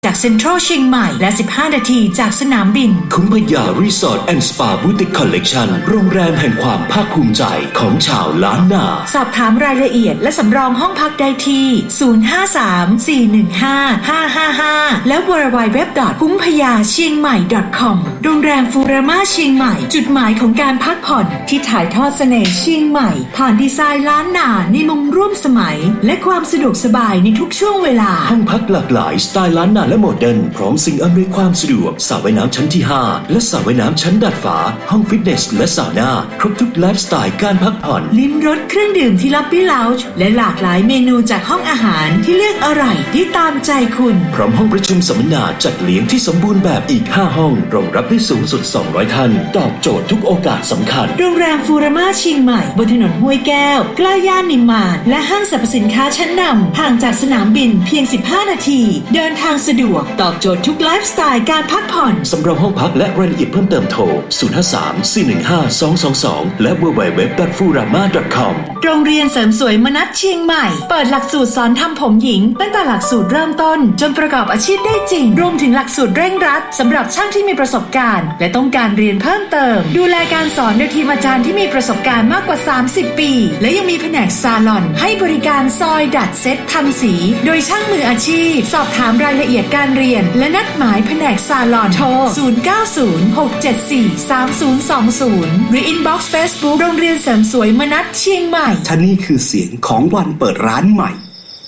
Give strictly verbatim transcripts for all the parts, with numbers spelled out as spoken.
จากเซ็นทรัลเชียงใหม่และสิบห้านาทีจากสนามบินคุ้มพยารีสอร์ทแอนด์สปาบูติกคอลเลกชันโรงแรมแห่งความภาคภูมิใจของชาวล้านนาสอบถามรายละเอียดและสำรองห้องพักได้ที่ศูนย์ ห้า สาม สี่ หนึ่ง ห้า ห้า ห้า ห้าและ ดับเบิลยู ดับเบิลยู ดับเบิลยู ดอท คุ้มพยาเชียงใหม่ ดอท คอม โรงแรมฟูราม่าเชียงใหม่จุดหมายของการพักผ่อนที่ถ่ายทอดเสน่ห์เชียงใหม่ผ่านดีไซน์ล้านนาในมุมร่วมสมัยและความสะดวกสบายในทุกช่วงเวลาห้องพักหลากหลายสไตล์ล้านนาและโมเดิร์นพร้อมสิ่งอำนวยความสะดวกสระว่ายน้ำชั้นที่ห้าและสระว่ายน้ำชั้นดาดฟ้าห้องฟิตเนสและซาวน่าครบทุกไลฟ์สไตล์การพักผ่อนลิ้มรสเครื่องดื่มที่ล็อบบี้ลาวจ์และหลากหลายเมนูจากห้องอาหารที่เลือกอร่อยที่ตามใจคุณพร้อมห้องประชุมสัมมนาจัดเลี้ยงที่สมบูรณ์แบบอีกห้าห้องรองรับได้สูงสุดสองร้อยท่านตอบโจทย์ทุกโอกาสสำคัญโรงแรมฟูราม่าเชียงใหม่บนถนนห้วยแก้วใกล้ย่านนิมมานและห้างสรรพสินค้าชั้นนำห่างจากสนามบินเพียงสิบห้านาทีเดินทางสะดวกตอบโจทย์ทุกไลฟ์สไตล์การพักผ่อนสำรองห้องพักและรายละเอียดเพิ่มเติมโทรศูนย์ ห้า สาม สี่ หนึ่ง ห้า สอง สอง สองและ ดับเบิลยู ดับเบิลยู ดับเบิลยู ดอท ฟูราม่า ดอท คอมโรงเรียนเสริมสวยมนัสเชียงใหม่เปิดหลักสูตรสอนทำผมหญิงตั้งแต่หลักสูตรเริ่มต้นจนประกอบอาชีพได้จริงรวมถึงหลักสูตรเร่งรัดสำหรับช่างที่มีประสบการณ์และต้องการเรียนเพิ่มเติมดูแลการสอนโดยทีมอาจารย์ที่มีประสบการณ์มากกว่าสามสิบปีและยังมีแผนกซาลอนให้บริการซอยดัดเซ็ตทำสีโดยช่างมืออาชีพสอบถามรายละเอียดการเรียนและนัดหมายแผนกซาลอนโทรศูนย์ เก้า ศูนย์ หก เจ็ด สี่ สาม ศูนย์ สอง ศูนย์หรือ inbox Facebook โรงเรียนเสริมสวยมนัสเชียงใหม่ท่านี่คือเสียงของวันเปิดร้านใหม่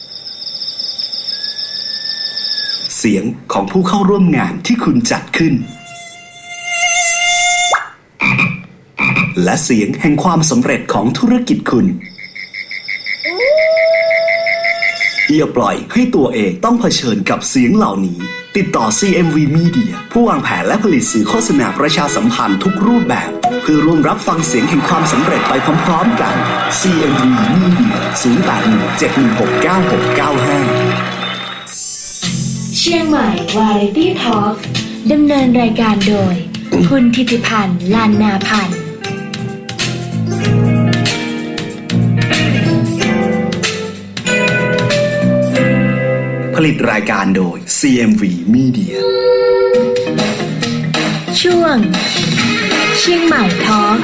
เสียงของผู้เข้าร่วมงานที่คุณจัดขึ้นและเสียงแห่งความสำเร็จของธุรกิจคุณอย่าปล่อยให้ตัวเองต้องเผชิญกับเสียงเหล่านี้ติดต่อ ซี เอ็ม วี Media ผู้วางแผนและผลิตสื่อโฆษณาประชาสัมพันธ์ทุกรูปแบบเพื่อร่วมรับฟังเสียงแห่งความสำเร็จไปพร้อมๆกัน ซี เอ็ม วี Media ศูนย์ แปด หนึ่ง เจ็ด หนึ่ง หก เก้า หก เก้า ห้าเชียงใหม่ Variety Talk ดำเนินรายการโดย คุณธิติพันธ์ ลานนาพันธ์ผลิตรายการโดย ซี เอ็ม วี Media ช่วงเชียงใหม่ Talk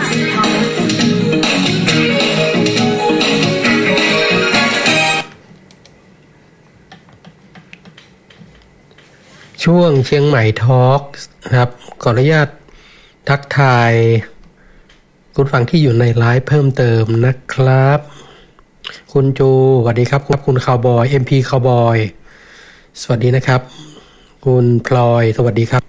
ช่วงเชียงใหม่ทอล์กครับขออนุญาตทักทายคุณฟังที่อยู่ในไลฟ์เพิ่มเติมนะครับคุณจูสวัสดีครับคุณคาวบอย เอ็ม พี คาวบอยสวัสดีนะครับคุณพลอยสวัสดีครับ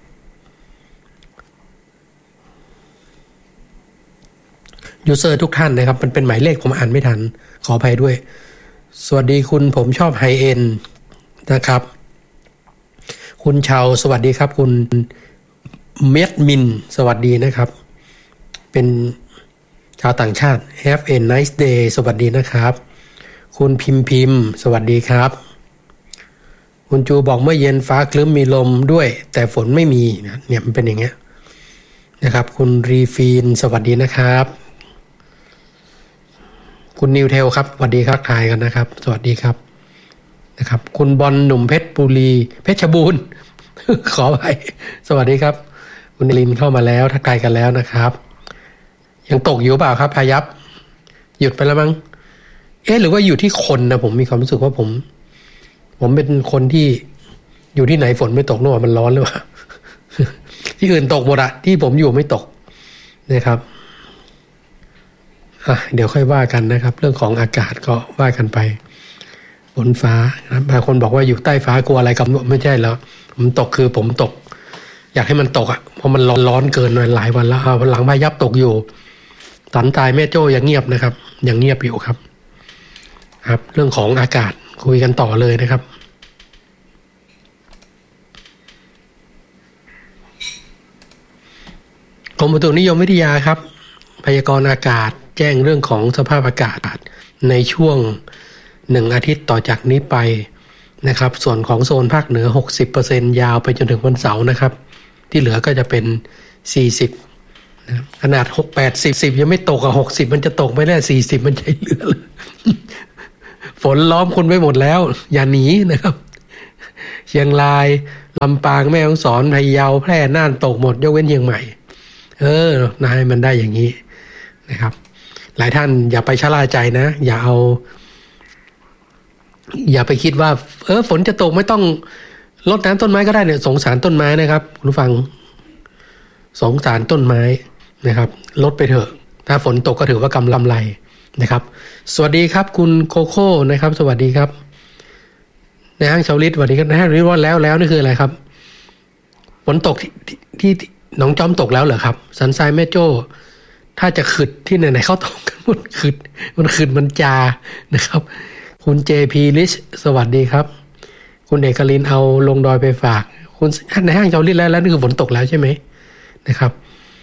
ยูเซอร์ทุกท่านนะครับมันเป็นหมายเลขผมอ่านไม่ทันขออภัยด้วยสวัสดีคุณผมชอบไฮเอ็นนะครับคุณชาวสวัสดีครับคุณเมดมินสวัสดีนะครับเป็นชาวต่างชาติ Have a nice day สวัสดีนะครับคุณพิมพิมสวัสดีครับคุณจูบอกเมื่อเย็นฟ้าครึ้มมีลมด้วยแต่ฝนไม่มีเนี่ยมันเป็นอย่างเงี้ยนะครับคุณรีฟีนสวัสดีนะครับคุณนิวเทลครับสวัสดีครับทายกันนะครับสวัสดีครับนะครับคุณบอลหนุ่มเพชรบุรีเพชรบูรณ์ ขอไปสวัสดีครับคุณลินเข้ามาแล้วทักทายกันแล้วนะครับยังตกอยู่เปล่าครับพายับหยุดไปแล้วมั้งเอ๊ะหรือว่าอยู่ที่คนนะผมมีความรู้สึกว่าผมผมเป็นคนที่อยู่ที่ไหนฝนไม่ตกนู่นมันร้อนหรือเปล่า ที่อื่นตกหมดอะที่ผมอยู่ไม่ตกนะครับอ่ะเดี๋ยวค่อยว่ากันนะครับเรื่องของอากาศก็ว่ากันไปฝนฟ้านะบางคนบอกว่าอยู่ใต้ฟ้ากลัวอะไรกับไม่ใช่แล้วผมตกคือผมตกอยากให้มันตกอ่ะเพราะมันร้อนร้อนเกินหลายวันแล้วหลังพายับตกอยู่สันตายแม่โจ้ยังเงียบนะครับยังเงียบอยู่ครับครับเรื่องของอากาศคุยกันต่อเลยนะครับกรมอุตุนิยมวิทยาครับพยากรณ์อากาศแจ้งเรื่องของสภาพอากาศในช่วงหนึ่งอาทิตย์ต่อจากนี้ไปนะครับส่วนของโซนภาคเหนือ หกสิบเปอร์เซ็นต์ ยาวไปจนถึงวันเสาร์นะครับที่เหลือก็จะเป็นสี่สิบนะครับขนาดหก แปด สิบ สิบยังไม่ตกอ่ะหกสิบมันจะตกไม่ได้สี่สิบมันจะเหลือฝนล้อมคุณไว้หมดแล้วอย่าหนีนะครับเชียงรายลำปางแม่ฮ่องสอนพะเยาแพร่น่านตกหมดยกเว้นเชียงใหม่เออนายมันได้อย่างนี้นะครับหลายท่านอย่าไปชะล่าใจนะอย่าเอาอย่าไปคิดว่าเออฝนจะตกไม่ต้องรดน้ำต้นไม้ก็ได้เนี่ยสงสารต้นไม้นะครับคุณผู้ฟังสงสารต้นไม้นะครับลดไปเถอะถ้าฝนตกก็ถือว่ากำไรนะครับสวัสดีครับคุณโคโค่นะครับสวัสดีครับในห้างชาวลิตสวัสดีครับในห้างชาวลิตว่าแล้วแล้วนี่คืออะไรครับฝนตกที่ที่หนองจอมตกแล้วเหรอครับสันทรายแม่โจ้ถ้าจะขึ้นที่ไหนๆเขาตกกันหมดขึ้นมันขึ้นมันจานะครับคุณ เจ พี ลิชสวัสดีครับคุณเอกลินเอาลงดอยไปฝากคุณในห้างชาวลิตแล้วแล้วนี่คือฝนตกแล้วใช่ไหมนะครับ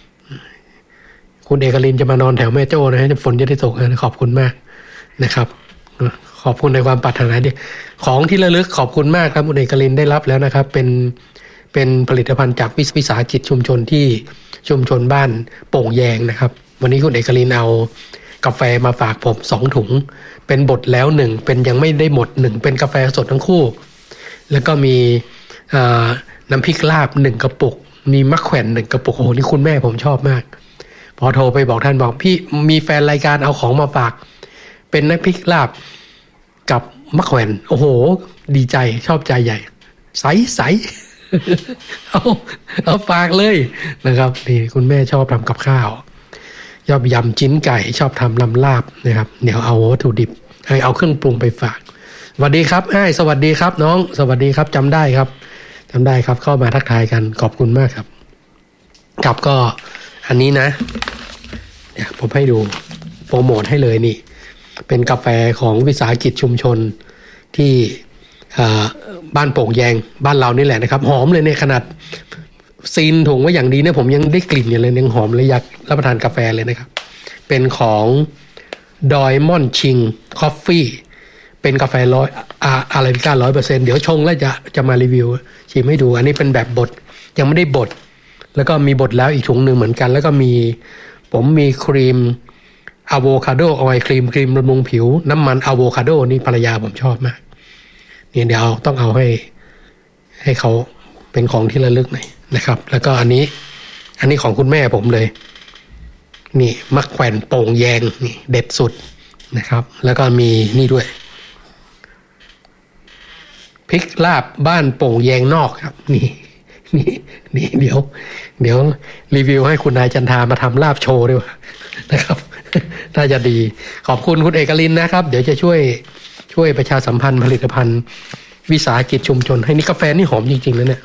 คุณเอกลินจะมานอนแถวแม่โจ้นะฮะฝนจะได้ตกนะขอบคุณมากนะครับขอบคุณในความปรารถนาดีของที่ระลึกขอบคุณมากครับคุณเอกลินได้รับแล้วนะครับเป็นเป็นผลิตภัณฑ์จากวิสาหกิจชุมชนที่ชุมชนบ้านโป่งแยงนะครับวันนี้คุณเอกลินเอากาแฟมาฝากผมสองถุงเป็นบดแล้วหนึ่งเป็นยังไม่ได้หมดหนึ่งเป็นกาแฟสดทั้งคู่แล้วก็มีน้ำพริกลาบหนึ่งกระปุกมีมะแขวนหนึ่งกระปุกโอ้โหนี่คุณแม่ผมชอบมากพอโทรไปบอกท่านบอกพี่มีแฟนรายการเอาของมาฝากเป็นน้ำพริกลาบกับมะแขวนโอ้โหดีใจชอบใจใหญ่ใสใส เอาเอาฝากเลยนะครับนี่คุณแม่ชอบทำกับข้าวชอบยำชิ้นไก่ชอบทำลำลาบนะครับเดี๋ยวเอาวัตถุดิบให้เอาเครื่องปรุงไปฝากสวัสดีครับอ้ายสวัสดีครับน้องสวัสดีครับจำได้ครับจำได้ครับเข้ามาทักทายกันขอบคุณมากครับครับก็อันนี้นะเดี๋ยวผมให้ดูโปรโมทให้เลยนี่เป็นกาแฟของวิสาหกิจชุมชนที่บ้านโป่งแยงบ้านเรานี่แหละนะครับหอมเลยเนี่ยขนาดซีนถุงไว้อย่างดีเนี่ยผมยังได้กลิ่นอยู่เลยยังหอมเลยอยากรับประทานกาแฟเลยนะครับเป็นของดอยม่อนชิงคอฟฟี่เป็นกาแฟร้อยอาราบิก้าร้อยเปอร์เซ็นต์เดี๋ยวชงแล้วจะจะมารีวิวชิมให้ดูอันนี้เป็นแบบบดยังไม่ได้บดแล้วก็มีบดแล้วอีกถุงหนึ่งเหมือนกันแล้วก็มีผมมีครีมอะโวคาโดออยล์ครีมครีมบำรุงผิวน้ำมันอะโวคาโดนี่ภรรยาผมชอบมากนี่เดี๋ยวต้องเอาให้ให้เขาเป็นของที่ระลึกหน่อยนะครับแล้วก็อันนี้อันนี้ของคุณแม่ผมเลยนี่มะแขวนโป่งแยงนี่เด็ดสุดนะครับแล้วก็มีนี่ด้วยพริกลาบบ้านโป่งแยงนอกครับนี่นี่นี่เดี๋ยวเดี๋ยวรีวิวให้คุณนายจันทามาทำลาบโชว์ด้วยนะครับน่าจะดีขอบคุณคุณเอกลินนะครับเดี๋ยวจะช่วยช่วยประชาสัมพันธ์ผลิตภัณฑ์วิสาหกิจชุมชนให้นี่กาแฟนี่หอมจริงๆแล้วเนี่ย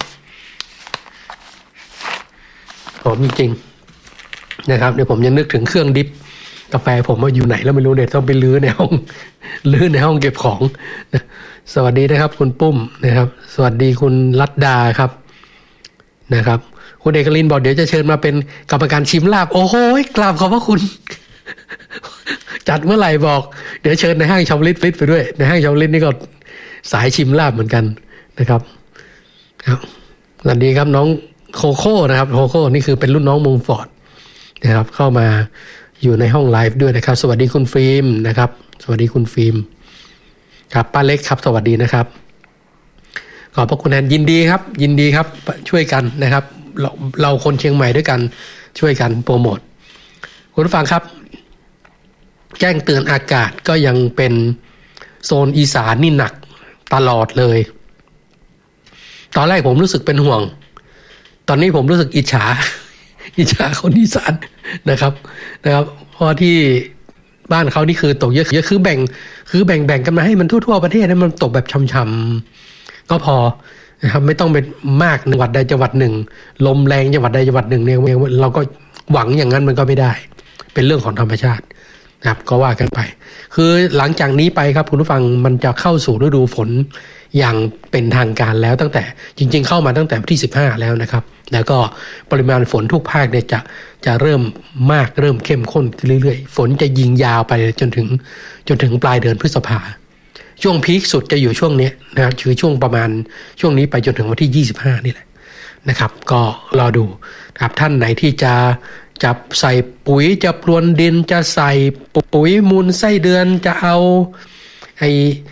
หอมจริงๆนะครับเดี๋ยวผมยังนึกถึงเครื่องดิฟกาแฟผมว่าอยู่ไหนแล้วไม่รู้เนี่ยต้องไปลื้อในห้องลื้อในห้องเก็บของนะสวัสดีนะครับคุณปุ้มนะครับสวัสดีคุณรัตดาครับนะครับคุณเอกลินบอกเดี๋ยวจะเชิญมาเป็นกรรมการชิมลาบโอ้โหกราบขอบพระคุณจัดเมื่อไหร่บอกเดี๋ยวเชิญในห้างชาวลิตฟิตไปด้วยในห้างชาวลิตนี่ก็สายชิมลาบเหมือนกันนะครับครับสวัสดีครับน้องโคโค่นะครับโคโค่นี่คือเป็นรุ่นน้องมงฟอร์ดนะครับเข้ามาอยู่ในห้องไลฟ์ด้วยนะครับสวัสดีคุณฟิล์มนะครับสวัสดีคุณฟิล์มครับป้าเล็กครับสวัสดีนะครับขอบพระคุณแทนยินดีครับยินดีครับช่วยกันนะครับเราเราคนเชียงใหม่ด้วยกันช่วยกันโปรโมทคุณผู้ฟังครับแจ้งเตือนอากาศก็ยังเป็นโซนอีสานนี่หนักตลอดเลยตอนแรกผมรู้สึกเป็นห่วงตอนนี้ผมรู้สึกอิจฉาอิจฉาคนอีสานนะครับนะครับเพราะที่บ้านเขานี่คือตกเยอะเยอะคือแบ่งคือแบ่งแบ่งกันมาให้มันทั่วๆประเทศให้มันตกแบบช่ำๆก็พอนะครับไม่ต้องเป็นมากจังหวัดใดจังหวัดหนึ่งลมแรงจังหวัดใดจังหวัดหนึ่งเนี่ยเราก็หวังอย่างนั้นมันก็ไม่ได้เป็นเรื่องของธรรมชาตินะครับก็ว่ากันไปคือหลังจากนี้ไปครับคุณผู้ฟังมันจะเข้าสู่ฤดูฝนอย่างเป็นทางการแล้วตั้งแต่จริงๆเข้ามาตั้งแต่วันที่สิบห้าแล้วนะครับแล้วก็ปริมาณฝนทุกภาคเนี่ยจะจะเริ่มมากเริ่มเข้มข้นขึ้นเรื่อยๆฝนจะยิงยาวไปจนถึงจนถึงปลายเดือนพฤษภาช่วงพีคสุดจะอยู่ช่วงนี้นะครับคือช่วงประมาณช่วงนี้ไปจนถึงวันที่ยี่สิบห้านี่แหละนะครับก็รอดูครับท่านไหนที่จะจะใส่ปุ๋ยจะพรวนดินจะใส่ปุ๋ยมูลไส้เดือนจะเอาไอ้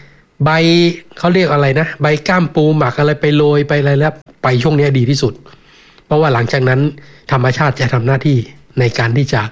ใบเขาเรียกอะไรนะใบก้ามปูหมักอะไรไปโรยไปอะไรแล้วไปช่วงนี้ดีที่สุดเพราะว่าหลังจากนั้นธรรมชาติจะทำหน้าที่ในการที่จะ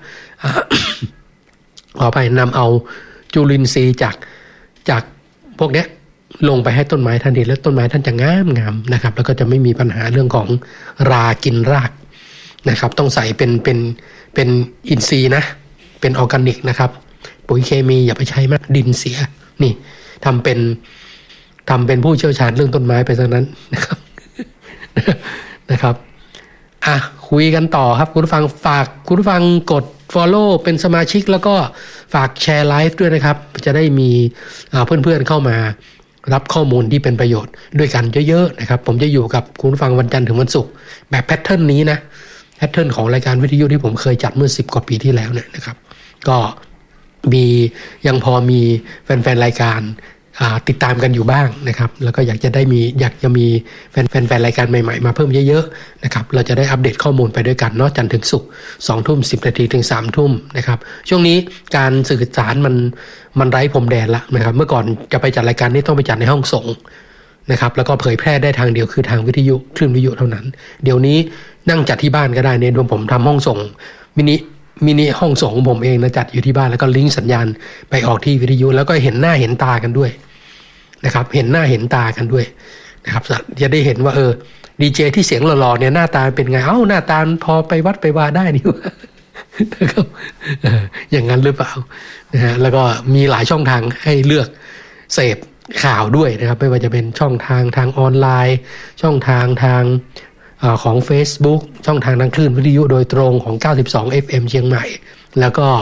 ขอไปนำเอาจุลินทรีย์จากจากพวกนี้ลงไปให้ต้นไม้ทันทีแล้วต้นไม้ท่านจะงามงามนะครับแล้วก็จะไม่มีปัญหาเรื่องของรากินรากนะครับต้องใส่เป็นเป็นเป็นอินทรีย์นะเป็นออร์แกนิกนะครับปุ๋ยเคมีอย่าไปใช้มากดินเสียนี่ทำเป็นทำเป็นผู้เชี่ยวชาญเรื่องต้นไม้ไปซะนั้นนะครับนะครับอ่ะคุยกันต่อครับคุณผู้ฟังฝากคุณผู้ฟังกด follow เป็นสมาชิกแล้วก็ฝากแชร์ไลฟ์ด้วยนะครับจะได้มีเพื่อนๆเข้ามารับข้อมูลที่เป็นประโยชน์ด้วยกันเยอะๆนะครับผมจะอยู่กับคุณผู้ฟังวันจันทร์ถึงวันศุกร์แบบแพทเทิร์นนี้นะแพทเทิร์นของรายการวิทยุที่ผมเคยจัดเมื่อสิบกว่าปีที่แล้วเนี่ยนะครับก็มียังพอมีแฟนๆรายการติดตามกันอยู่บ้างนะครับแล้วก็อยากจะได้มีอยากจะมีแฟนๆรายการใหม่ๆมาเพิ่มเยอะๆนะครับเราจะได้อัปเดตข้อมูลไปด้วยกันเนาะจันทร์ถึงศุกร์สองทุ่มสิบนาทีถึงสามทุ่มนะครับช่วงนี้การสื่อสารมันมันไร้พรมแดนละนะครับเมื่อก่อนจะไปจัดรายการนี้ต้องไปจัดในห้องส่งนะครับแล้วก็เผยแพร่ได้ทางเดียวคือทางวิทยุคลื่นวิทยุเท่านั้นเดี๋ยวนี้นั่งจัดที่บ้านก็ได้เนี่ยผมทำห้องส่งมินิมินิห้องส่งของผมเองนะจัดอยู่ที่บ้านแล้วก็ลิงก์สัญญาณไปออกที่วิทยุแล้วก็เห็นหน้าเห็นตากันด้วยนะครับเห็นหน้าเห็นตากันด้วยนะครับจะได้เห็นว่าเออดีเจที่เสียงหล่อๆเนี่ยหน้าตาเป็นไงเอ้าหน้าตาพอไปวัดไปว่าได้นี่นะครับอย่างนั้นหรือเปล่านะฮะแล้วก็มีหลายช่องทางให้เลือกเสพข่าวด้วยนะครับไม่ว่าจะเป็นช่องทางทางออนไลน์ช่องทางทางของ Facebook ช่องทางทางคลื่นวิทยุโดยตรงของเก้าสิบสอง เอฟ เอ็ม เชียงใหม่แล้วก็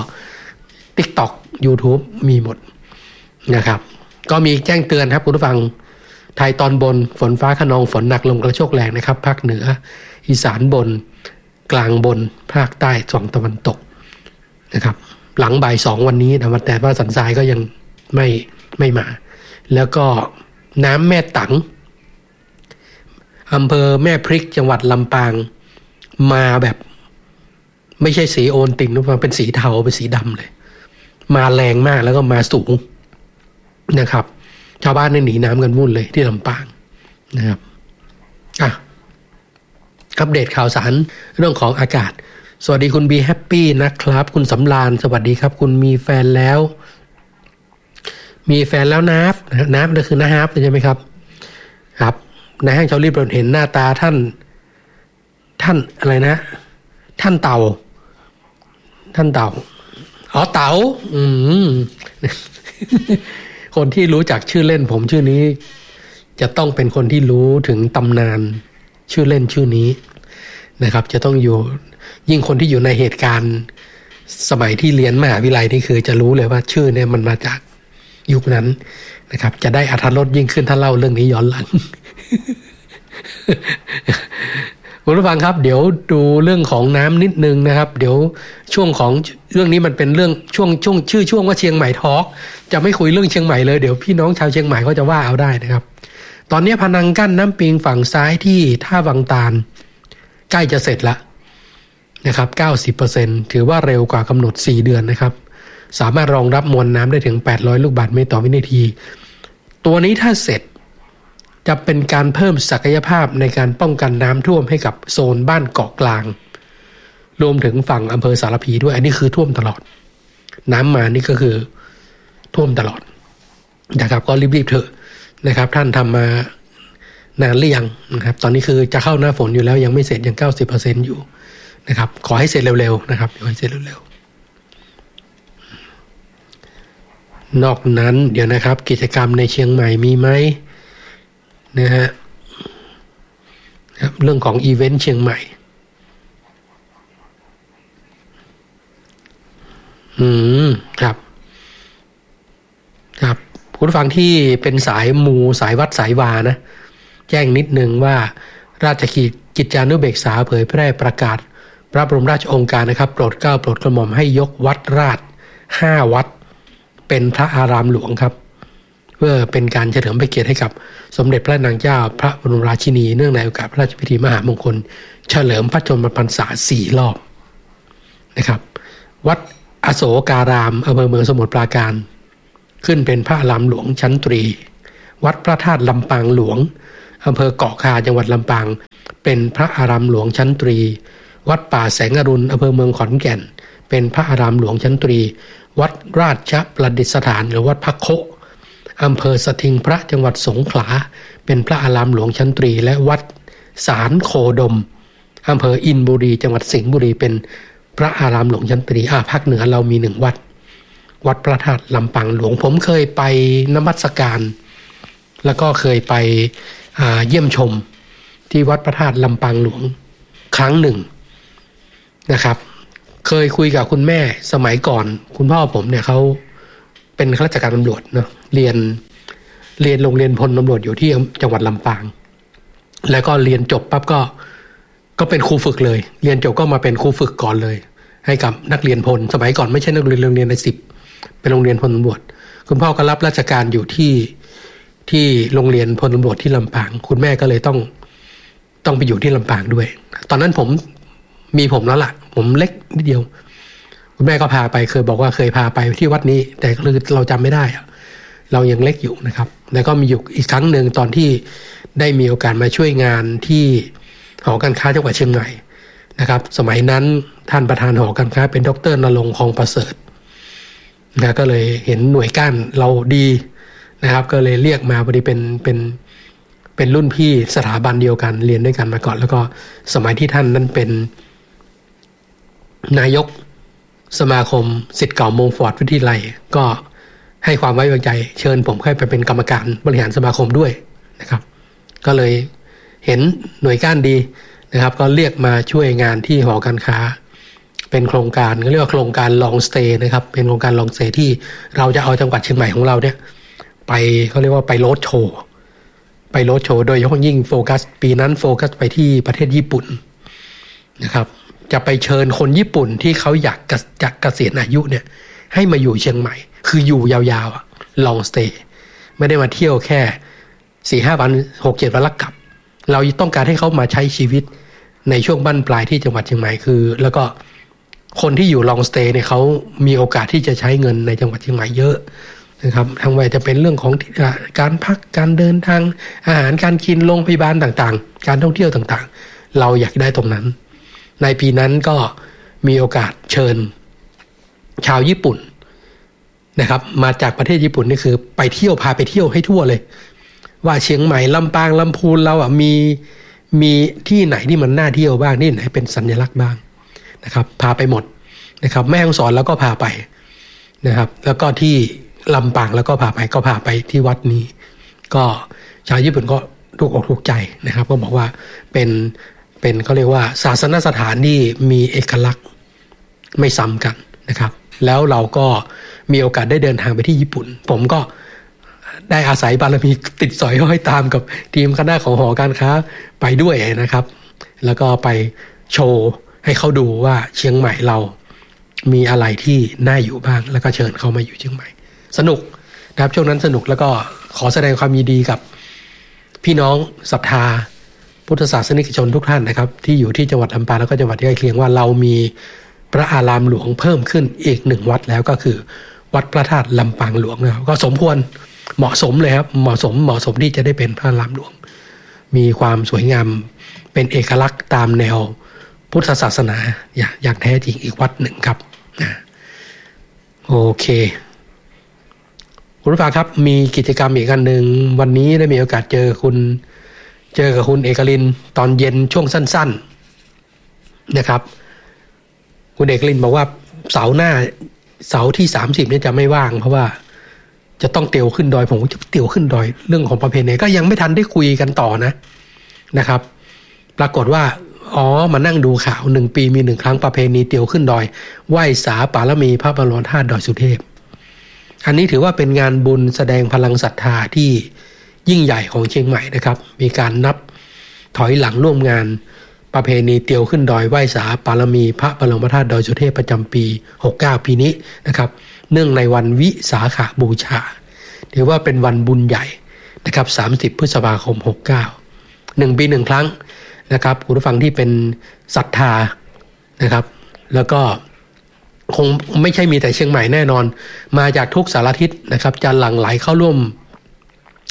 TikTok YouTube มีหมดนะครับก็มีแจ้งเตือนครับคุณผู้ฟังไทยตอนบนฝนฟ้าคะนองฝนหนักลมกระโชกแรงนะครับภาคเหนืออีสานบนกลางบนภาคใต้ฝั่งตะวันตกนะครับหลังบ่ายสองวันนี้นะแต่ว่าสันทรายก็ยังไม่ไม่มาแล้วก็น้ำแม่ตังอำเภอแม่พริกจังหวัดลำปางมาแบบไม่ใช่สีโอนตินนะเป็นสีเทาเป็นสีดำเลยมาแรงมากแล้วก็มาสูงนะครับชาวบ้านเนี่ยหนีน้ำกันวุ่นเลยที่ลำปางนะครับอ่ะอัปเดตข่าวสารเรื่องของอากาศสวัสดีคุณบีแฮปปี้นะครับคุณสำราญสวัสดีครับคุณมีแฟนแล้วมีแฟนแล้วนับนับนั่นคือนะฮับใช่ไหมครับครับนายห้างชาวรีบเราเห็นหน้าตาท่านท่านอะไรนะท่านเต่าท่านเต่าอ๋อเต่าอืมคนที่รู้จักชื่อเล่นผมชื่อนี้จะต้องเป็นคนที่รู้ถึงตำนานชื่อเล่นชื่อนี้นะครับจะต้องอยู่ยิ่งคนที่อยู่ในเหตุการณ์สมัยที่เรียนมหาวิทยาลัยนี่คือจะรู้เลยว่าชื่อเนี่ยมันมาจากยุคนั้นนะครับจะได้อรรถรสยิ่งขึ้นถ้าเล่าเรื่องนี้ย้อนหลัง คุณผู้ฟังครับเดี๋ยวดูเรื่องของน้ำนิดนึงนะครับเดี๋ยวช่วงของเรื่องนี้มันเป็นเรื่องช่วงช่วงชื่อช่วงว่าเชียงใหม่ทอล์กจะไม่คุยเรื่องเชียงใหม่เลยเดี๋ยวพี่น้องชาวเชียงใหม่ก็จะว่าเอาได้นะครับตอนนี้พนังกั้นน้ำปิงฝั่งซ้ายที่ท่าวังตาลใกล้จะเสร็จละนะครับ เก้าสิบเปอร์เซ็นต์ ถือว่าเร็วกว่ากำหนดสี่เดือนนะครับสามารถรองรับมวลน้ำได้ถึงแปดร้อยลูกบาศก์เมตรต่อวินาทีตัวนี้ถ้าเสร็จจะเป็นการเพิ่มศักยภาพในการป้องกันน้ำท่วมให้กับโซนบ้านเกาะกลางรวมถึงฝั่งอำเภอสารพีด้วยอันนี้คือท่วมตลอดน้ำมานี่ก็คือท่วมตลอดนะครับก็รีบๆเถอะนะครับท่านทำมานานหรือยังนะครับตอนนี้คือจะเข้าหน้าฝนอยู่แล้วยังไม่เสร็จยัง เก้าสิบเปอร์เซ็นต์ อยู่นะครับขอให้เสร็จเร็วๆนะครับขอให้เสร็จเร็วๆนอกนั้นเดี๋ยวนะครับกิจกรรมในเชียงใหม่มีไหมนะฮะเรื่องของอีเวนต์เชียงใหม่อืมครับครับผู้ฟังที่เป็นสายมูสายวัดสายวานะแจ้งนิดนึงว่าราชกิจจานุเบกษาเผยแพร่ประกาศพระบรมราชโองการนะครับโปรดเกล้าโปรดกระหม่อมให้ยกวัดราชห้าวัดเป็นพระอารามหลวงครับเพื่อเป็นการเฉลิมพระเกียรติให้กับสมเด็จพระนางเจ้าพระบรมราชินีเนื่องในโอกาสพระราชพิธีมหามงคลเฉลิมพระชนมพรรษาสี่รอบนะครับวัดอโศการามอำเภอเมืองสมุทรปราการขึ้นเป็นพระอารามหลวงชั้นตรีวัดพระธาตุลำปางหลวงอำเภอเกาะคาจังหวัดลำปางเป็นพระอารามหลวงชั้นตรีวัดป่าแสงอรุณอำเภอเมืองขอนแก่นเป็นพระอารามหลวงชั้นตรีวัดราชประดิษฐานหรือวัดพระโคอำเภอสถิงพระจังหวัดสงขลาเป็นพระอารามหลวงชั้นตรีและวัดสารโคดมอำเภออินบุรีจังหวัดสิงห์บุรีเป็นพระอารามหลวงชั้นตรีอ่าภาคเหนือเรามีหนึ่งวัดวัดพระธาตุลำปางหลวงผมเคยไปนมัสการแล้วก็เคยไปเยี่ยมชมที่วัดพระธาตุลำปางหลวงครั้งหนึ่งนะครับเคยคุยกับคุณแม่สมัยก่อนคุณพ่อผมเนี่ยเขาเป็นข้าราชการตำรวจเนาะเรียนเรียนโรงเรียนพลตำรวจอยู่ที่จังหวัดลำปางแล้วก็เรียนจบปั๊บก็ก็เป็นครูฝึกเลยเรียนจบก็มาเป็นครูฝึกก่อนเลยให้กับนักเรียนพลสมัยก่อนไม่ใช่นักเรียนโรงเรียนในสิบเป็นโรงเรียนพลตำรวจคุณพ่อก็รับราชการอยู่ที่ที่โรงเรียนพลตำรวจที่ลำปางคุณแม่ก็เลยต้องต้องไปอยู่ที่ลำปางด้วยตอนนั้นผมมีผมแล้วล่ะผมเล็กนิดเดียวคุณแม่ก็พาไปเคยบอกว่าเคยพาไปที่วัดนี้แต่คือเราจำไม่ได้เรายังเล็กอยู่นะครับแล้วก็มีอยู่อีกครั้งหนึ่งตอนที่ได้มีโอกาสมาช่วยงานที่หอการค้าจังหวัดเชียงใหม่นะครับสมัยนั้นท่านประธานหอการค้าเป็นดร.ณรงค์คองประเสริฐนะก็เลยเห็นหน่วยก้านเราดีนะครับก็เลยเรียกมาพอดีเป็นเป็นเป็นรุ่นพี่สถาบันเดียวกันเรียนด้วยกันมาก่อนแล้วก็สมัยที่ท่านนั้นเป็นนายกสมาคมศิษย์เก่ามงฟอร์ดวิทยาลัยก็ให้ความไว้วางใจเชิญผมให้ไปเป็นกรรมการบริหารสมาคมด้วยนะครับก็เลยเห็นหน่วยก้านดีนะครับก็เรียกมาช่วยงานที่หอการค้าเป็นโครงการเรียกว่าโครงการลองสเตย์นะครับเป็นโครงการลองสเตย์ที่เราจะเอาจังหวัดเชียงใหม่ของเราเนี่ยไปเขาเรียกว่าไปโรดโชว์ไปโรดโชว์โดยเฉพาะยิ่งโฟกัสปีนั้นโฟกัสไปที่ประเทศญี่ปุ่นนะครับจะไปเชิญคนญี่ปุ่นที่เขาอยากจะเกษียณอายุเนี่ยให้มาอยู่เชียงใหม่คืออยู่ยาวๆลองสเตย์ไม่ได้มาเที่ยวแค่ สี่ห้า วันหกเจ็ด วันแล้วกลับเราต้องการให้เขามาใช้ชีวิตในช่วงบั้นปลายที่จังหวัดเชียงใหม่คือแล้วก็คนที่อยู่ลองสเตย์เนี่ยเขามีโอกาสที่จะใช้เงินในจังหวัดเชียงใหม่เยอะนะครับทั้งว่าจะเป็นเรื่องของการพักการเดินทางอาหารการกินโรงพยาบาลต่างๆการท่องเที่ยวต่างๆเราอยากได้ตรงนั้นในปีนั้นก็มีโอกาสเชิญชาวญี่ปุ่นนะครับมาจากประเทศญี่ปุ่นนี่คือไปเที่ยวพาไปเที่ยวให้ทั่วเลยว่าเชียงใหม่ลำปางลำพูนเราอ่ะมีมีที่ไหนที่มันน่าเที่ยวบ้างที่ไหนเป็นสัญลักษณ์บ้างนะครับพาไปหมดนะครับแม่ฮ่องสอนแล้วก็พาไปนะครับแล้วก็ที่ลำปางแล้วก็พาไปก็พาไปที่วัดนี้ก็ชาวญี่ปุ่นก็ถูกอกถูกใจนะครับก็บอกว่าเป็นเป็นเขาเรียกว่าศาสนสถานที่มีเอกลักษณ์ไม่ซ้ำกันนะครับแล้วเราก็มีโอกาสได้เดินทางไปที่ญี่ปุ่นผมก็ได้อาศัยบารมีติดสอยห้อยตามกับทีมคณะของหอการค้าไปด้วยนะครับแล้วก็ไปโชว์ให้เขาดูว่าเชียงใหม่เรามีอะไรที่น่าอยู่บ้างแล้วก็เชิญเขามาอยู่เชียงใหม่สนุกนะครับช่วงนั้นสนุกแล้วก็ขอแสดงความยินดีกับพี่น้องศรัทธาพุทธศาสนิกชนทุกท่านนะครับที่อยู่ที่จังหวัดลำปางแล้วก็จังหวัดใกล้เคียงว่าเรามีพระอารามหลวงเพิ่มขึ้นอีกหนึ่งวัดแล้วก็คือวัดพระธาตุลำปางหลวงนะครับก็สมควรเหมาะสมเลยครับเหมาะสมเหมาะสมที่จะได้เป็นพระอารามหลวงมีความสวยงามเป็นเอกลักษณ์ตามแนวพุทธศาสนาอย่างอย่างแท้จริงอีกวัดหนึ่งครับนะโอเคคุณผู้ฟังครับมีกิจกรรมอีกอันหนึ่งวันนี้ได้มีโอกาสเจอคุณเจอกับคุณเอกลินตอนเย็นช่วงสั้นๆนะครับคุณเอกลินบอกว่าเสาร์หน้าเสาร์ที่สามสิบเนี่ยจะไม่ว่างเพราะว่าจะต้องเตี่ยวขึ้นดอยผมก็จะเตี่ยวขึ้นดอยเรื่องของประเพณีก็ยังไม่ทันได้คุยกันต่อนะนะครับปรากฏว่าอ๋อมานั่งดูข่าวหนึ่งปีมีหนึ่งครั้งประเพณีเตี่ยวขึ้นดอยไหว้สาปารมีพระบรมธาตุดอยสุเทพอันนี้ถือว่าเป็นงานบุญแสดงพลังศรัทธาที่ยิ่งใหญ่ของเชียงใหม่นะครับมีการนับถอยหลังร่วมงานประเพณีเตี่ยวขึ้นดอยไหว้สาปารมีพระบรมธาตุดอยสุเทพประจำปีหกสิบเก้าปีนี้นะครับเนื่องในวันวิสาขบูชาถือว่าเป็นวันบุญใหญ่นะครับสามสิบพฤษภาคมหกสิบเก้าหนึ่งปีหนึ่งครั้งนะครับคุณผู้ฟังที่เป็นศรัทธานะครับแล้วก็คงไม่ใช่มีแต่เชียงใหม่แน่นอนมาจากทุกสารทิศนะครับจะหลั่งไหลเข้าร่วม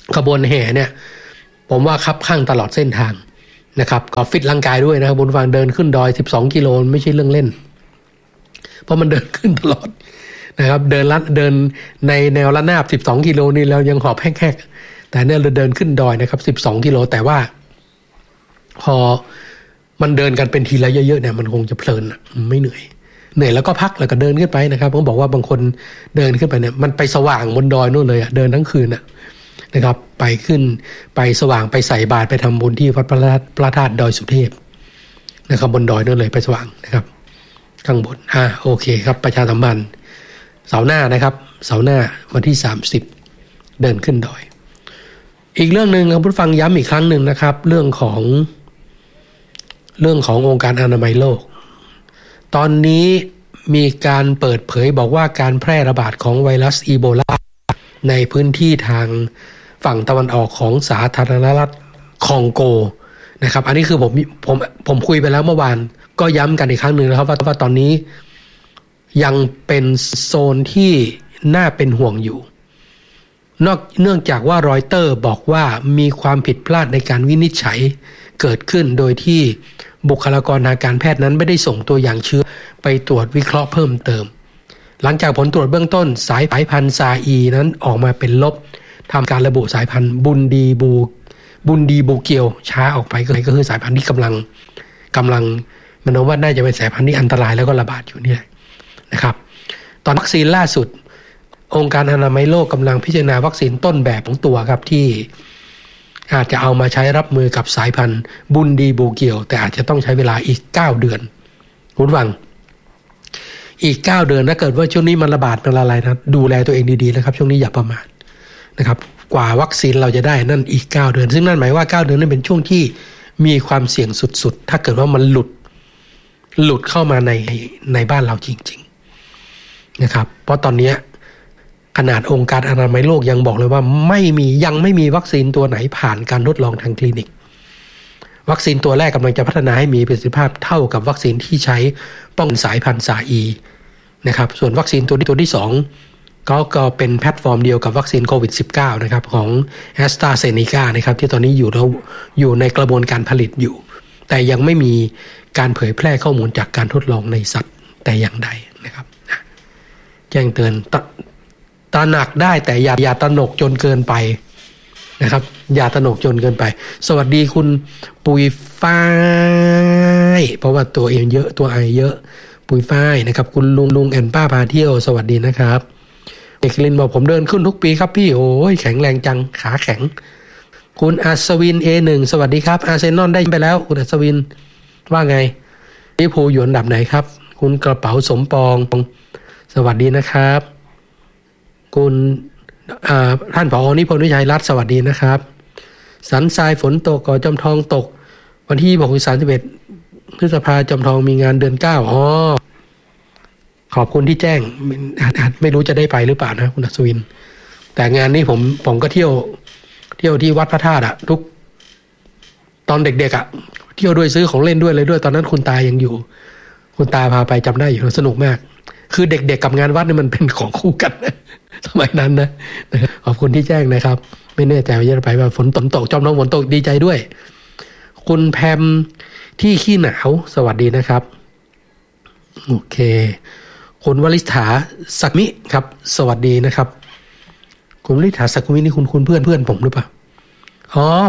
ขบวนแห่เนี่ยผมว่าคับข้างตลอดเส้นทางนะครับก็ฟิตร่างกายด้วยนะครับบนฟังเดินขึ้นดอยสิบสองกิโลไม่ใช่เรื่องเล่นเพราะมันเดินขึ้นตลอดนะครับเดินลัดเดินในแนวระนาบสิบสองกิโลนี่เรายังหอบแฮกๆแต่เนี่ยเราเดินขึ้นดอยนะครับสิบสองกิโลแต่ว่าพอมันเดินกันเป็นทีละเยอะๆเนี่ยมันคงจะเพลินไม่เหนื่อยเหนื่อยแล้วก็พักแล้วก็เดินขึ้นไปนะครับผมบอกว่าบางคนเดินขึ้นไปเนี่ยมันไปสว่างบนดอยนู่นเลยอ่ะเดินทั้งคืนอ่ะนะครับไปขึ้นไปสว่างไปใส่บาตรไปทำบุญที่วัดพระธาตุดอยสุเทพนะครับบนดอยนู่นเลยไปสว่างนะครับข้างบนอ่าโอเคครับประชาสัมพันธ์เสาร์หน้านะครับเสาร์หน้าวันที่สามสิบเดินขึ้นดอยอีกเรื่องนึงครับผู้ฟังย้ำอีกครั้งนึงนะครับเรื่องของเรื่องขององค์การอนามัยโลกตอนนี้มีการเปิดเผยบอกว่าการแพร่ระบาดของไวรัสอีโบลาในพื้นที่ทางฝั่งตะวันออกของสาธารณรัฐคองโกนะครับอันนี้คือผมผมผมคุยไปแล้วเมื่อวานก็ย้ำกันอีกครั้งหนึ่งนะครับว่าว่าตอนนี้ยังเป็นโซนที่น่าเป็นห่วงอยู่นอกเนื่องจากว่ารอยเตอร์บอกว่ามีความผิดพลาดในการวินิจฉัยเกิดขึ้นโดยที่บุคลากรทางการแพทย์นั้นไม่ได้ส่งตัวอย่างเชื้อไปตรวจวิเคราะห์เพิ่มเติมหลังจากผลตรวจเบื้องต้นสายพันธุ์ซาอีนั้นออกมาเป็นลบทำการระบุสายพันธุ์บุนดีบูบุนดีบูเกียวช้าออกไปก็คือสายพันธุ์ที่กำลังกำลังมันว่าน่าจะเป็นสายพันธุ์ที่อันตรายแล้วก็ระบาดอยู่เนี่ยนะครับตอนวัคซีนล่าสุดองค์การอนามัยโลกกำลังพิจารณาวัคซีนต้นแบบของตัวครับที่อาจจะเอามาใช้รับมือกับสายพันธุ์บุนดีบูเกียวแต่อาจจะต้องใช้เวลาอีกเก้าเดือนคุณฟังอีกเก้าเดือนถ้าเกิดว่าช่วงนี้มันระบาดมันอะไรนะดูแลตัวเองดีๆนะครับช่วงนี้อย่าประมาทนะครับกว่าวัคซีนเราจะได้นั่นอีกเก้าเดือนซึ่งนั่นหมายว่าเก้าเดือนนั้นเป็นช่วงที่มีความเสี่ยงสุดๆถ้าเกิดว่ามันหลุดหลุดเข้ามาในในบ้านเราจริงๆนะครับเพราะตอนนี้ขนาดองค์การอนามัยโลกยังบอกเลยว่าไม่มียังไม่มีวัคซีนตัวไหนผ่านการทดลองทางคลินิกวัคซีนตัวแรกกำลังจะพัฒนาให้มีประสิทธิภาพเท่ากับวัคซีนที่ใช้ป้องกันสายพันธุ์ซาอีนะครับส่วนวัคซีนตัวที่ตัวที่สองก็ก็เป็นแพลตฟอร์มเดียวกับวัคซีนโควิด สิบเก้า นะครับของ AstraZeneca นะครับที่ตอนนี้อยู่แล้วอยู่ในกระบวนการผลิตอยู่แต่ยังไม่มีการเผยแพร่ข้อมูลจากการทดลองในสัตว์แต่อย่างใดนะครับแจ้งเตือนตระหนักได้แต่อย่าอย่าตระหนกจนเกินไปนะครับอย่าตระหนกจนเกินไปสวัสดีคุณปุยฝ้ายเพราะว่าตัวเองเยอะตัวไอเยอะปุยฝ้ายนะครับคุณลุงลุงแอนป้าพาเที่ยวสวัสดีนะครับเอกลินบอกผมเดินขึ้นทุกปีครับพี่โอ้ยแข็งแรงจังขาแข็งคุณอัศวิน เอ หนึ่ง สวัสดีครับอาร์เซนอลได้ไปแล้วคุณอัศวินว่าไงลิเวอร์พูลอยู่อันดับไหนครับคุณกระเป๋าสมปองสวัสดีนะครับคุณท่านผอ.นิพนธ์วิชัยรัตน์สวัสดีนะครับสันทรายฝนตกก่อจอมทองตกวันที่ยี่สิบหกถึงสามสิบเอ็ดพฤษภาจอมทองมีงานเดือนเก้าอ๋อขอบคุณที่แจ้งอาจไม่รู้จะได้ไปหรือเปล่านะคุณอัศวินแต่งานนี้ผมผมก็เที่ยวเที่ยวที่วัดพระธาตุอะทุกตอนเด็กๆอะเที่ยวด้วยซื้อของเล่นด้วยเลยด้วยตอนนั้นคุณตายังอยู่คุณตาพาไปจำได้อยู่สนุกมากคือเด็กๆกับงานวัดนี่มันเป็นของคู่กันนะสมัยนั้นนะขอบคุณที่แจ้งนะครับไม่แน่ใจว่าจะไปว่าฝนตกตกจอมน้องฝนตกดีใจด้วยคุณแพมที่ขี้หนาวสวัสดีนะครับโอเคคุณวลิษฐาสักมิครับสวัสดีนะครับคุณวลิษฐาสักมินี่คุณคุณเพื่อนเพื่อนผมหรือเปล่าอ๋อ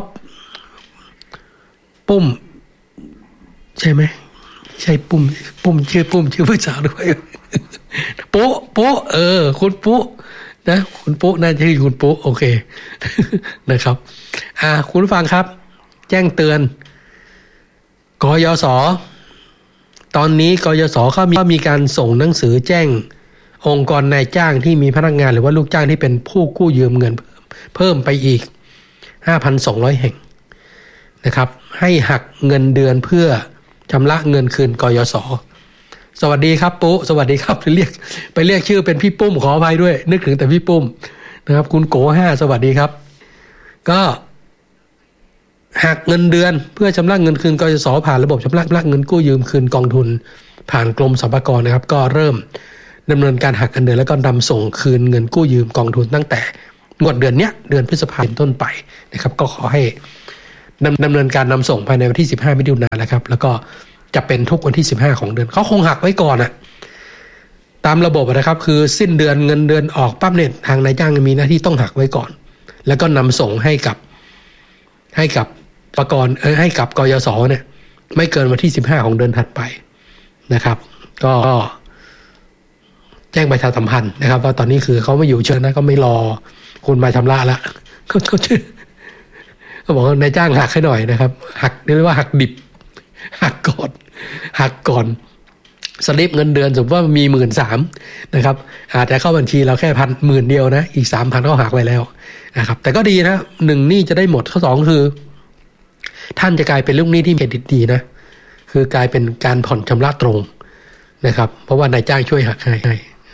ปุ้มใช่ไหมใช่ปุ้มปุ้มชื่อปุ้มชื่อผู้สาวด้วยปุ๊ปุ๊เออคุณปุ๊นะคุณปุ๊น่าจะคือคุณปุ๊โอเคนะครับอ่าคุณฟังครับแจ้งเตือนกยศตอนนี้กยศเขามีมีการส่งหนังสือแจ้งองค์กรนายจ้างที่มีพนักงานหรือว่าลูกจ้างที่เป็นผู้กู้ยืมเงินเพิ่มไปอีก ห้าพันสองร้อย แห่งนะครับให้หักเงินเดือนเพื่อชำระเงินคืนกยศสวัสดีครับปุ๊สวัสดีครับไปเรียกไปเรียกชื่อเป็นพี่ปุ้มขออภัยด้วยนึกถึงแต่พี่ปุ้มนะครับคุณโกห้าสวัสดีครับก็หักเงินเดือนเพื่อชำระเงินคืนกยศผ่านระบบชำระเงินกู้ยืมคืนกองทุนผ่านกรมสรรพากรนะครับก็เริ่มดำเนินการหักเงินเดือนแล้วก็นำส่งคืนเงินกู้ยืมกองทุนตั้งแต่งวดเดือนเนี้ยเดือนพฤษภาคมเป็นต้นไปนะครับก็ขอให้ดำเนินการนำส่งภายในวันที่สิบห้ามิถุนายนแล้วครับแล้วก็จะเป็นทุกวันที่สิบห้าของเดือนเขาคงหักไว้ก่อนอะตามระบบนะครับคือสิ้นเดือนเงินเดือนออกปั๊บเนี่ยทางนายจ้างมีหน้าที่ต้องหักไว้ก่อนแล้วก็นำส่งให้กับให้กับประกรณ์เออให้กับกยศเนี่ยไม่เกินวันที่สิบห้าของเดือนถัดไปนะครับก็แจ้งประชาสัมพันธ์นะครับว่าตอนนี้คือเขาไม่อยู่เชิญนะก็ไม่รอคุณมาชำระละเขาเขาบอกว่านายจ้างหักให้หน่อยนะครับหักเรียกว่าหักดิบหักก่อนหักก่อนสลิปเงินเดือนสมมติว่ามีหมื่นสามนะครับอาจจะเข้าบัญชีเราแค่พันหมื่นเดียวนะอีกสามพันก็หักไว้แล้วนะครับแต่ก็ดีนะหนึ่งหนี้จะได้หมดข้อสองคือท่านจะกลายเป็นลูกหนี้ที่มีเครดิตดีนะคือกลายเป็นการผ่อนชำระตรงนะครับเพราะว่านายจ้างช่วยหักให้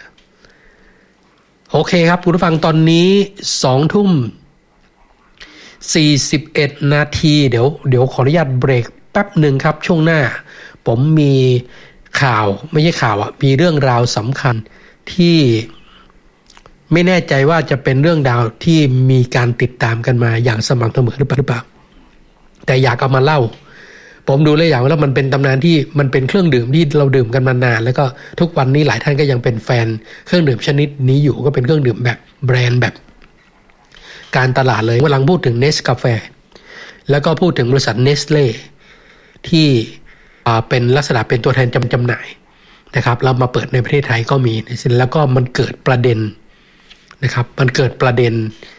โอเคครับคุณผู้ฟังตอนนี้สองทุ่มสี่สิบเอ็ดนาทีเดี๋ยวเดี๋ยวขออนุญาตเบรกแป๊บหนึ่งครับช่วงหน้าผมมีข่าวไม่ใช่ข่าวอ่ะมีเรื่องราวสำคัญที่ไม่แน่ใจว่าจะเป็นเรื่องราวที่มีการติดตามกันมาอย่างสม่ำเสมอหรือเปล่าแต่อยากเอามาเล่าผมดูเลยอย่างว่ามันเป็นตำนานที่มันเป็นเครื่องดื่มที่เราดื่มกันมานานแล้วก็ทุกวันนี้หลายท่านก็ยังเป็นแฟนเครื่องดื่มชนิดนี้อยู่ก็เป็นเครื่องดื่มแบบแบรนด์แบบการตลาดเลยกำลังพูดถึง Nescafe แล้วก็พูดถึงบริษัท Nestle ที่เป็นลักษณะเป็นตัวแทนจำจำหน่ายนะครับเรามาเปิดในประเทศไทยก็มีแล้วก็มันเกิดประเด็นนะครับมันเกิดประเด็น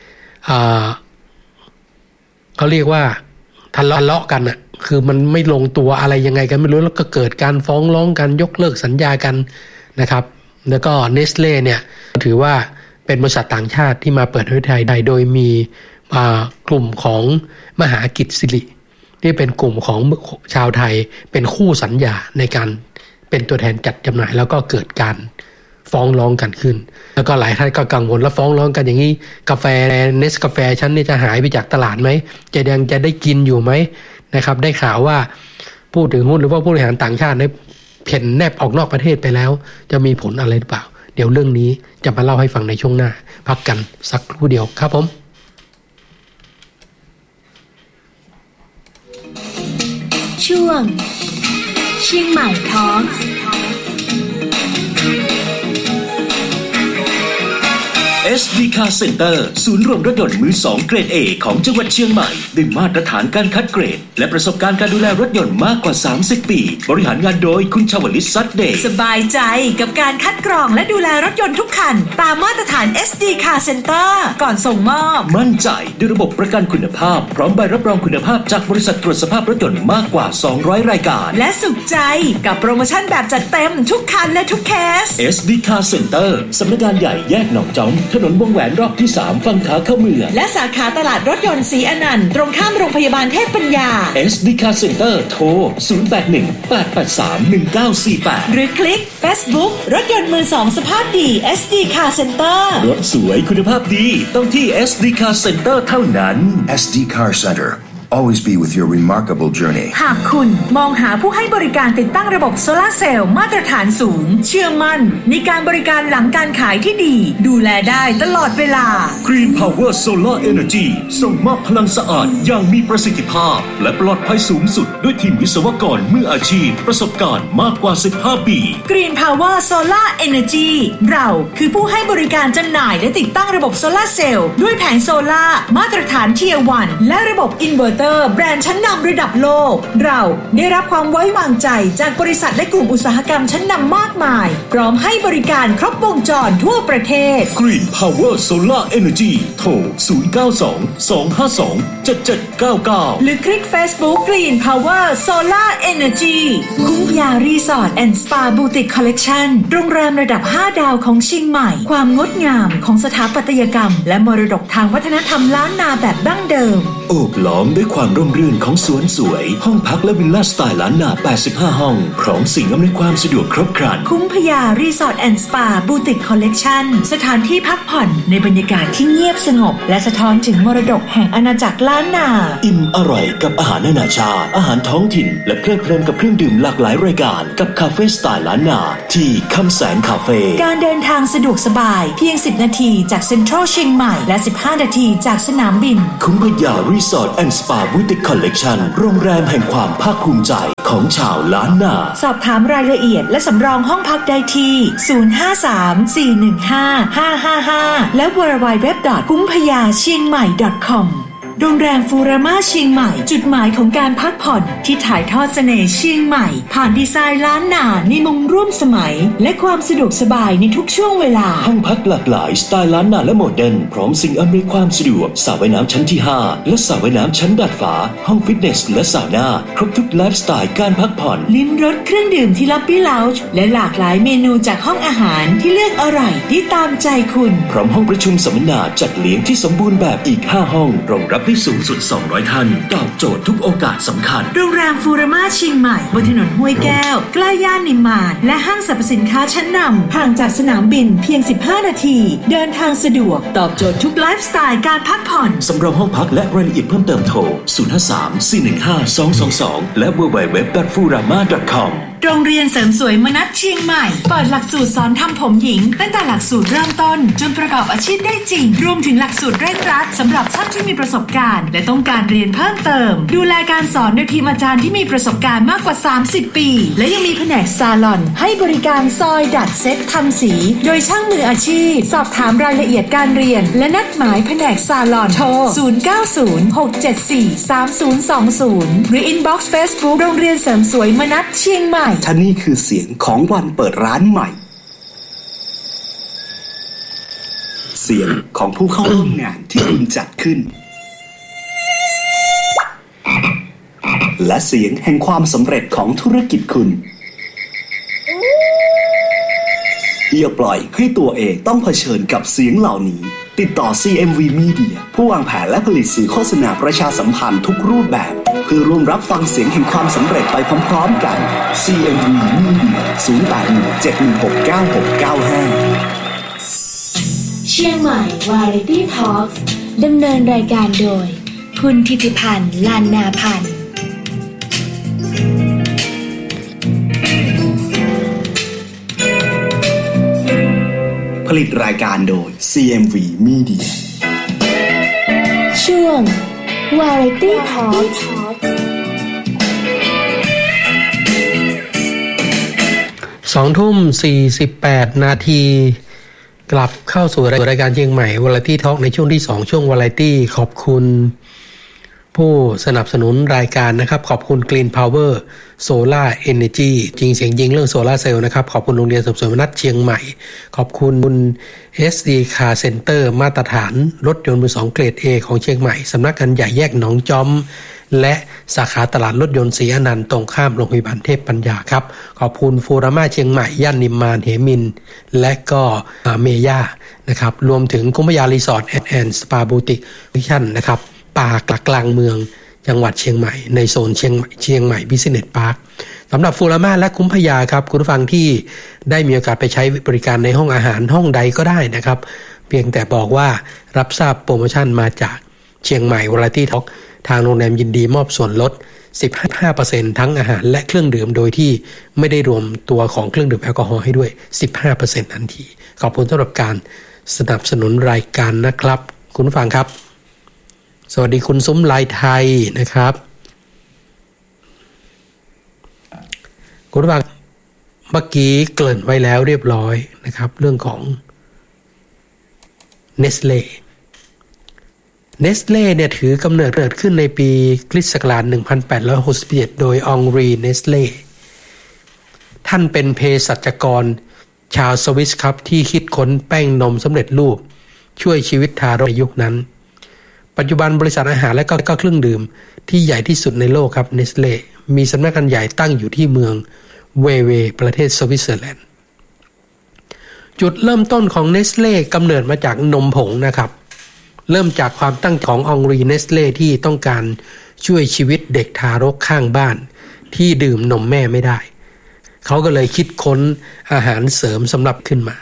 เขาเรียกว่าทะเลาะกันอ่ะคือมันไม่ลงตัวอะไรยังไงกันไม่รู้แล้วก็เกิดการฟ้องร้องกันยกเลิกสัญญากันนะครับแล้วก็ Nestle เนี่ยถือว่าเป็นบริษัทต่างชาติที่มาเปิดในประเทศไทยโดยมีกลุ่มของมหากิจสิริที่เป็นกลุ่มของชาวไทยเป็นคู่สัญญาในการเป็นตัวแทนจัดจำหน่ายแล้วก็เกิดการฟ้องร้องกันขึ้นแล้วก็หลายท่านก็กังวลแล้วฟ้องร้องกันอย่างนี้กาแฟเนสกาแฟฉันนี่จะหายไปจากตลาดไหมจะยังจะได้กินอยู่ไหมนะครับได้ข่าวว่าผู้ถือหุ้นหรือว่าผู้บริหารต่างชาติได้เพ่นแนบออกนอกประเทศไปแล้วจะมีผลอะไรหรือเปล่าเดี๋ยวเรื่องนี้จะมาเล่าให้ฟังในช่วงหน้าพักกันสักครู่เดียวครับผมช่วงเชียงใหม่ทอล์คเอส ดี Car Center ศูนย์รวมรถยนต์มือสองเกรด A ของจังหวัดเชียงใหม่ด้วยมาตรฐานการคัดเกรดและประสบการณ์การดูแลรถยนต์มากกว่าสามสิบปีบริหารงานโดยคุณชวลิต ซัดเดชสบายใจกับการคัดกรองและดูแลรถยนต์ทุกคันตามมาตรฐาน เอส ดี Car Center ก่อนส่งมอบมั่นใจด้วยระบบประกันคุณภาพพร้อมใบรับรองคุณภาพจากบริษัทตรวจสภาพรถยนต์มากกว่าสองร้อยรายการและสุขใจกับโปรโมชั่นแบบจัดเต็มทุกคันและทุกเคสเอส ดี Car Center สำนักงานใหญ่แยกหนองจอมถนนวงแหวนรอบที่สามฝั่งขาเข้าเมืองและสาขาตลาดรถยนต์ศรีอนันต์ตรงข้ามโรงพยาบาลเทพปัญญาเอส ดี Car Center โทรศูนย์ แปด หนึ่ง แปด แปด สาม หนึ่ง เก้า สี่ แปดหรือคลิก Facebook รถยนต์มือสองสภาพดี เอส ดี Car Center รถสวยคุณภาพดีต้องที่ เอส ดี Car Center เท่านั้นเอส ดี Car Center Always be with your remarkable journey หากคุณมองหาผู้ให้บริการติดตั้งระบบโซลาร์เซลล์มาตรฐานสูงเชื่อมั่นในการบริการหลังการขายที่ดีดูแลได้ตลอดเวลา Green Power Solar Energy ส่งมอบพลังสะอาดอย่างมีประสิทธิภาพและปลอดภัยสูงสุดด้วยทีมวิศวกรมืออาชีพประสบการณ์มากกว่าสิบห้าปี Green Power Solar Energy เราคือผู้ให้บริการจำหน่ายและติดตั้งระบบโซลาร์เซลล์ด้วยแผงโซลาร์มาตรฐาน Tier วัน และระบบอินเวอร์เตอร์แบรนด์ชั้นนำระดับโลกเราได้รับความไว้วางใจจากบริษัทและกลุ่มอุตสาหกรรมชั้นนำมากมายพร้อมให้บริการครบวงจรทั่วประเทศ Green Power Solar Energy โทรศูนย์ เก้า สอง สอง ห้า สอง เจ็ด เจ็ด เก้า เก้าหรือคลิก Facebook Green Power Solar Energy คุ้งพยารีสอร์ทแอนด์สปาบูติกคอลเลคชั่นโรงแรมระดับห้าดาวของเชียงใหม่ความงดงามของสถาปัตยกรรมและมรดกทางวัฒนธรรมล้านนาแบบดั้งเดิมโอบล้อมด้วยความร่มรื่นของสวนสวยห้องพักและวิลล่าสไตล์ล้านนาแปดสิบห้าห้องพร้อมสิ่งอำนวยความสะดวกครบครันคุ้มพยารีสอร์ทแอนด์สปาบูติกคอลเลกชันสถานที่พักผ่อนในบรรยากาศที่เงียบสงบและสะท้อนถึงมรดกแห่งอาณาจักรล้านนาอิ่มอร่อยกับอาหารนานาชาติอาหารท้องถิ่นและเพลิดเพลินกับเครื่องดื่มหลากหลายรายการกับคาเฟ่สไตล์ล้านนาที่คำแสนคาเฟ่การเดินทางสะดวกสบายเพียงสิบนาทีจากเซ็นทรัลเชียงใหม่และสิบห้านาทีจากสนามบินคุ้มพยารีสอร์ทแอนด์สปาบูติกคอลเลกชันโรงแรมแห่งความภาคภูมิใจของชาวล้านนาสอบถามรายละเอียดและสำรองห้องพักได้ที่ศูนย์ ห้า สาม สี่ หนึ่ง ห้า ห้า ห้า ห้าและ ดับเบิลยู ดับเบิลยู ดับเบิลยู ดอท คุ้มพยาเชียงใหม่ ดอท คอม โรงแรมฟูรามาเชียงใหม่จุดหมายของการพักผ่อนที่ถ่ายทอดเสน่ห์เชียงใหม่ผ่านดีไซน์ล้านนาในมุมร่วมสมัยและความสะดวกสบายในทุกช่วงเวลาห้องพักหลากหลายสไตล์ล้านนาและโมเดิร์นพร้อมสิ่งอำนวยความสะดวกสระว่ายน้ำชั้นที่ห้าและสระว่ายน้ำชั้นดาดฟ้าห้องฟิตเนสและซาวน่าครบทุกไลฟ์สไตล์การพักผ่อนลิ้มรสเครื่องดื่มที่ล็อบบี้เลาจ์และหลากหลายเมนูจากห้องอาหารที่เลือกอร่อยที่ตามใจคุณพร้อมห้องประชุมสัมมนาจัดเลี้ยงที่สมบูรณ์แบบอีกห้าห้องรองรับได้สูงสุดสองร้อยท่านตอบโจทย์ทุกโอกาสสำคัญโรงแรมฟูรามาเชียงใหม่บนถนนห้วยแก้วใกล้ย่านนิมมานและห้างสรรพสินค้าชั้นนำห่างจากสนามบินเพียงสิบห้านาทีเดินทางสะดวกตอบโจทย์ทุกไลฟ์สไตล์การพักผ่อนสำรองห้องพักและรายละเอียดเพิ่มเติมโทรศูนย์ ห้า สาม สี่ หนึ่ง ห้า สอง สอง สองและ ดับเบิลยู ดับเบิลยู ดับเบิลยู ดอท ฟูรามา ดอท คอมโรงเรียนเสริมสวยมนัสเชียงใหม่เปิดหลักสูตรสอนทำผมหญิงตั้งแต่หลักสูตรเริ่มต้นจนประกอบอาชีพได้จริงรวมถึงหลักสูตรเร่งรัดสำหรับช่างที่มีประสบการณ์และต้องการเรียนเพิ่มเติมดูแลการสอนโดยทีมอาจารย์ที่มีประสบการณ์มากกว่าสามสิบปีและยังมีแผนกซาลอนให้บริการซอยดัดเซ็ตทำสีโดยช่างมืออาชีพสอบถามรายละเอียดการเรียนและนัดหมายแผนกซาลอนโทรศูนย์ เก้า ศูนย์ หก เจ็ด สี่ สาม ศูนย์ สอง ศูนย์หรือ inbox Facebook โรงเรียนเสริมสวยมนัสเชียงใหม่ท่านี่คือเสียงของวันเปิดร้านใหม่เสียงของผู้เข้าร่วมงานที่คุณจัดขึ้นและเสียงแห่งความสำเร็จของธุรกิจคุณอย่าปล่อยให้ตัวเองต้องเผชิญกับเสียงเหล่านี้ติดต่อ ซี เอ็ม วี Media ผู้วางแผนและผลิตสื่อโฆษณาประชาสัมพันธ์ทุกรูปแบบเพื่อร่วมรับฟังเสียงแห่งความสำเร็จไปพร้อมๆกัน ซี เอ็ม วี Media ศูนย์ แปด หนึ่ง เจ็ด หนึ่ง หก เก้า หก เก้า ห้าเชียงใหม่ Variety Talks ดำเนินรายการโดยคุณธิติพันธ์ลานนาพันธ์ผลิตรายการโดย ซี เอ็ม วี Media ช่วง Variety Talks สองทุ่มสี่สิบแปดนาทีกลับเข้าสู่รายการเชียงใหม่ Variety Talk ในช่วงที่สองช่วง Variety ขอบคุณผู้สนับสนุนรายการนะครับขอบคุณ Green Power Solar Energy จริงเสียงจริงเรื่องโซลาร์เซลล์นะครับขอบคุณโรงเรียนเสริมสวยมนัสเชียงใหม่ขอบคุณ เอส ดี Car Center มาตรฐานรถยนต์มือสองเกรด A ของเชียงใหม่สำนักงานใหญ่แยกหนองจอมและสาขาตลาดรถยนต์ศรีอนันต์ตรงข้ามโรงพยาบาลเทพปัญญาครับขอบคุณฟูรามาเชียงใหม่ย่านนิมมานเหมินและก็เมย่านะครับรวมถึงคุ้มพยารีสอร์ทแอนด์สปาบูติกชั่นนะครับป่ากลางเมืองจังหวัดเชียงใหม่ในโซนเชียงเชียงใหม่บิสเนสพาร์คสำหรับฟูรามาและคุ้มพยาครับคุณผู้ฟังที่ได้มีโอกาสไปใช้บริการในห้องอาหารห้องใดก็ได้นะครับเพียงแต่บอกว่ารับทราบโปรโมชั่นมาจากเชียงใหม่ Variety Talk ทางโรงแรมยินดีมอบส่วนลด สิบห้าเปอร์เซ็นต์ ทั้งอาหารและเครื่องดื่มโดยที่ไม่ได้รวมตัวของเครื่องดื่มแอลกอฮอล์ให้ด้วย สิบห้าเปอร์เซ็นต์ ทันทีขอบคุณสำหรับการสนับสนุนรายการนะครับคุณผู้ฟังครับสวัสดีคุณซุ้มลายไทยนะครับคุณผู้ฟังเมื่อกี้เกริ่นไว้แล้วเรียบร้อยนะครับเรื่องของ Nestle Nestle เนี่ยถือกำเนิดเกิดขึ้นในปีคริสต์ศักราชหนึ่งพันแปดร้อยหกสิบเจ็ดโดยองรีเนสเล่ท่านเป็นเภสัชกรชาวสวิสครับที่คิดค้นแป้งนมสำเร็จรูปช่วยชีวิตทารกในยุคนั้นปัจจุบันบริษัทอาหารและก็เครื่องดื่มที่ใหญ่ที่สุดในโลกครับ Nestle มีสำนักงานใหญ่ตั้งอยู่ที่เมืองเวเวประเทศสวิตเซอร์แลนด์จุดเริ่มต้นของ Nestle กำเนิดมาจากนมผงนะครับเริ่มจากความตั้งใจขององรีเนสเล่ที่ต้องการช่วยชีวิตเด็กทารกข้างบ้านที่ดื่มนมแม่ไม่ได้เขาก็เลยคิดค้นอาหารเสริมสำหรับขึ้นมา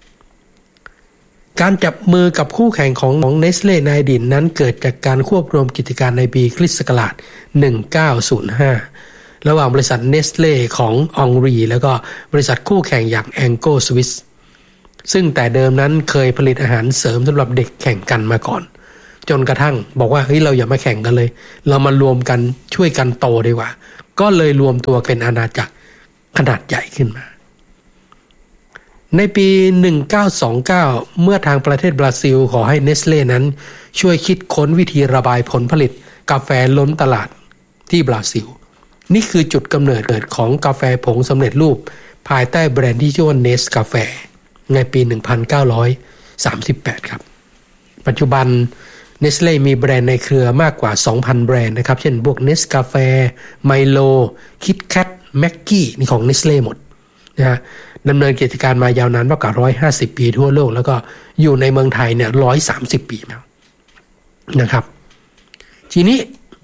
การจับมือกับคู่แข่งของของเนสเล่ในอดีตนั้นเกิดจากการควบรวมกิจการในปีคริสต์ศักราชหนึ่งพันเก้าร้อยห้าระหว่างบริษัทเนสเล่ขององรีแล้วก็บริษัทคู่แข่งอย่างแองโกสวิสซึ่งแต่เดิมนั้นเคยผลิตอาหารเสริมสำหรับเด็กแข่งกันมาก่อนจนกระทั่งบอกว่าเฮ้ยเราอย่ามาแข่งกันเลยเรามารวมกันช่วยกันโตดีกว่าก็เลยรวมตัวเป็นอาณาจักรขนาดใหญ่ขึ้นมาในปีหนึ่งพันเก้าร้อยยี่สิบเก้าเมื่อทางประเทศบราซิลขอให้เนสเล่นั้นช่วยคิดค้นวิธีระบายผลผลิตกาแฟล้นตลาดที่บราซิลนี่คือจุดกำเนิดเกิดของกาแฟผงสำเร็จรูปภายใต้แบรนด์ที่ชื่อว่าเนสกาแฟในปีหนึ่งพันเก้าร้อยสามสิบแปดครับปัจจุบันเนสเล่มีแบรนด์ในเครือมากกว่า สองพัน แบรนด์นะครับเช่นพวกเนสกาแฟไมโลคิดแคทแม็กกี้นี่ของเนสเล่หมดนะฮะดำเนินกิจการมายาวนานมากกว่าหนึ่งร้อยห้าสิบปีทั่วโลกแล้วก็อยู่ในเมืองไทยเนี่ยหนึ่งร้อยสามสิบปีแล้วนะครับทีนี้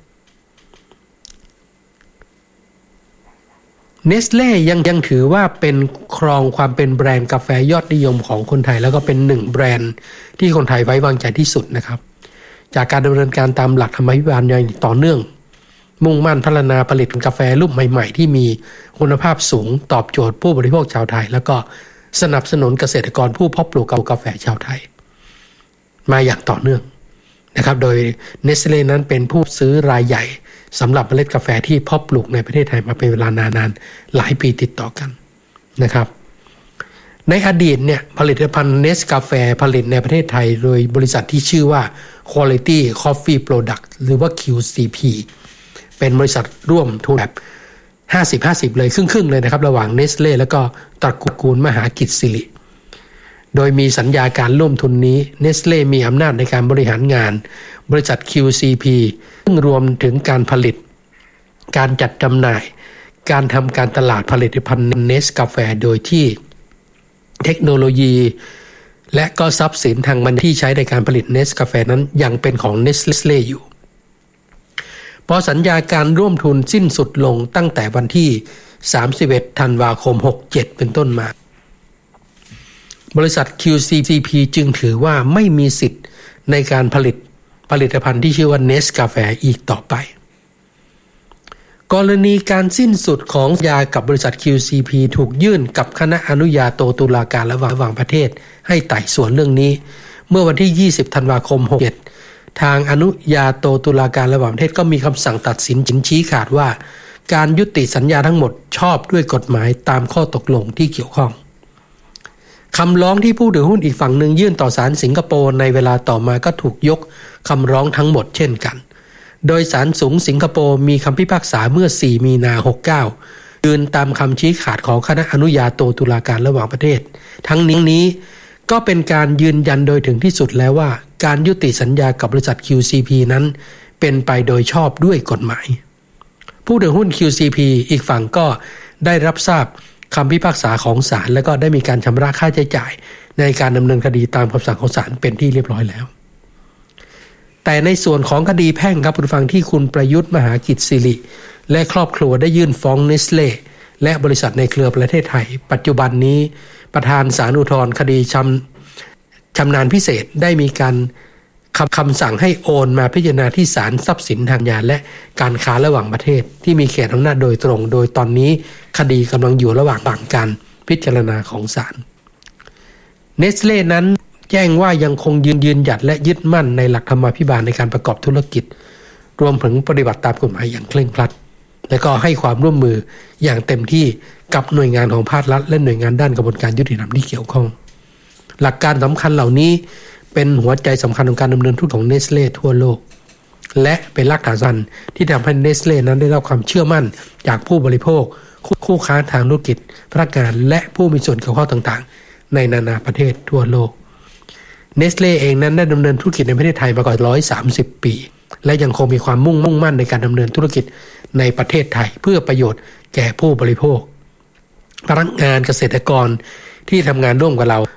เนสเล่ยังยังถือว่าเป็นครองความเป็นแบรนด์กาแฟยอดนิยมของคนไทยแล้วก็เป็นหนึ่งแบรนด์ที่คนไทยไว้วางใจที่สุดนะครับจากการดำเนินการตามหลักธรรมาภิบาลอย่างต่อเนื่องมุ่งมั่นพัฒนาผลิตกาแฟรูปใหม่ๆที่มีคุณภาพสูงตอบโจทย์ผู้บริโภคชาวไทยแล้วก็สนับสนุนเกษตรกรผู้เพาะปลูกกาแฟชาวไทยมาอย่างต่อเนื่องนะครับโดยเนสเล่นั้นเป็นผู้ซื้อรายใหญ่สำหรับเมล็ดกาแฟที่เพาะปลูกในประเทศไทยมาเป็นเวลานานๆหลายปีติดต่อกันนะครับในอดีตเนี่ยผลิตภัณฑ์เนสกาแฟผลิตในประเทศไทยโดยบริษัทที่ชื่อว่า Quality Coffee Product หรือว่า คิว ซี พี เป็นบริษัทร่วมทุนแบบ ห้าสิบ ห้าสิบ เลยครึ่งๆเลยนะครับระหว่างเนสเล่แล้วก็ตระกูลมหากิจสิริโดยมีสัญญาการร่วมทุนนี้เนสเล่มีอำนาจในการบริหารงานบริษัท คิว ซี พี ซึ่งรวมถึงการผลิตการจัดจำหน่ายการทำการตลาดผลิตภัณฑ์เนสกาแฟโดยที่เทคโนโลยีและก็ทรัพย์สินทางบัญชีที่ใช้ในการผลิตเนสกาแฟนั้นยังเป็นของเนสเล่อยู่พอสัญญาการร่วมทุนสิ้นสุดลงตั้งแต่วันที่สามสิบเอ็ดธันวาคมหกสิบเจ็ดเป็นต้นมาบริษัท คิว ซี พี จึงถือว่าไม่มีสิทธิ์ในการผลิตผลิตภัณฑ์ที่ชื่อว่าเนสกาแฟอีกต่อไปกรณีการสิ้นสุดของสัญญากับบริษัท คิว ซี พี ถูกยื่นกับคณะอนุญาโตตุลาการระหว่างประเทศให้ไต่สวนเรื่องนี้เมื่อวันที่ยี่สิบธันวาคมหกสิบเจ็ดทางอนุญาโตตุลาการระหว่างประเทศก็มีคำสั่งตัดสินชี้ขาดว่าการยุติสัญญาทั้งหมดชอบด้วยกฎหมายตามข้อตกลงที่เกี่ยวข้องคำร้องที่ผู้ถือหุ้นอีกฝั่งหนึ่งยื่นต่อศาลสิงคโปร์ในเวลาต่อมาก็ถูกยกคำร้องทั้งหมดเช่นกันโดยศาลสูงสิงคโปร์มีคำพิพากษาเมื่อสี่มีนาหกสิบเก้ายืนตามคำชี้ขาดของคณะอนุญาโตตุลาการระหว่างประเทศทั้งนี้นี้ก็เป็นการยืนยันโดยถึงที่สุดแล้วว่าการยุติสัญญากับบริษัท คิว ซี พี นั้นเป็นไปโดยชอบด้วยกฎหมายผู้ถือหุ้น คิว ซี พี อีกฝั่งก็ได้รับทราบคำพิพากษาของศาลและก็ได้มีการชำระค่าใช้จ่ายในการดำเนินคดีตามคำสั่งของศาลเป็นที่เรียบร้อยแล้วแต่ในส่วนของคดีแพ่งครับคุณฟังที่คุณประยุทธ์มหากิจสิริและครอบครัวได้ยื่นฟ้องเนสเล่และบริษัทในเครือประเทศไทยปัจจุบันนี้ประธานศาลอุทธรณ์คดีชำชำนาญพิเศษได้มีการคำคำสั่งให้โอนมาพิจารณาที่ศาลทรัพย์สินทางญาณและการค้าระหว่างประเทศที่มีเขตอำนาจโดยตรงโดยตอนนี้คดีกำลังอยู่ระหว่างการพิจารณาของศาลเนสเล่นั้นแจ้งว่ายังคงยืนยืนหยัดและยึดมั่นในหลักธรรมาภิบาลในการประกอบธุรกิจรวมถึงปฏิบัติตามกฎหมายอย่างเคร่งครัดและก็ให้ความร่วมมืออย่างเต็มที่กับหน่วยงานของภาครัฐและหน่วยงานด้านกระบวนการยุติธรรมที่เกี่ยวข้องหลักการสำคัญเหล่านี้เป็นหัวใจสำคัญของการดำเนินธุรกิจของเนสเล่ทั่วโลกและเป็นรากฐานสำคัญที่ทำให้เนสเล่นั้นได้รับความเชื่อมั่นจากผู้บริโภคคู่ค้าทางธุรกิจพนักงานและผู้มีส่วนเกี่ยวข้องต่างๆในนานาประเทศทั่วโลกเนสเล่เองนั้นได้ดำเนินธุรกิจในประเทศไทยมากว่าหนึ่งร้อยสามสิบปีและยังคงมีความมุ่งมุ่งมั่นในการดำเนินธุรกิจในประเทศไทยเพื่อประโยชน์แก่ผู้บริโภคพนักงานเกษตรกรที่ทำงานร่วมกับเรา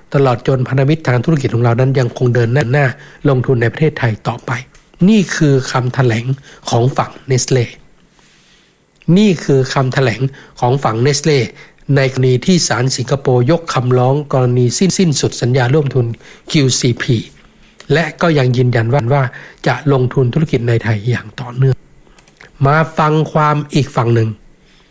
ตลอดจนพันธมิตรทางธุรกิจของเรานั้นยังคงเดินหน้าลงทุนในประเทศไทยต่อไปนี่คือคำแถลงของฝั่งเนสเล่นี่คือคำแถลงของฝั่งเนสเล่ในกรณีที่ศาลสิงคโปร์ยกคำร้องกรณีสิ้นสิ้นสุดสัญญาร่วมทุน คิว ซี พี และก็ยังยืนยันว่าว่าจะลงทุนธุรกิจในไทยอย่างต่อเนื่องมาฟังความอีกฝั่งหนึ่ง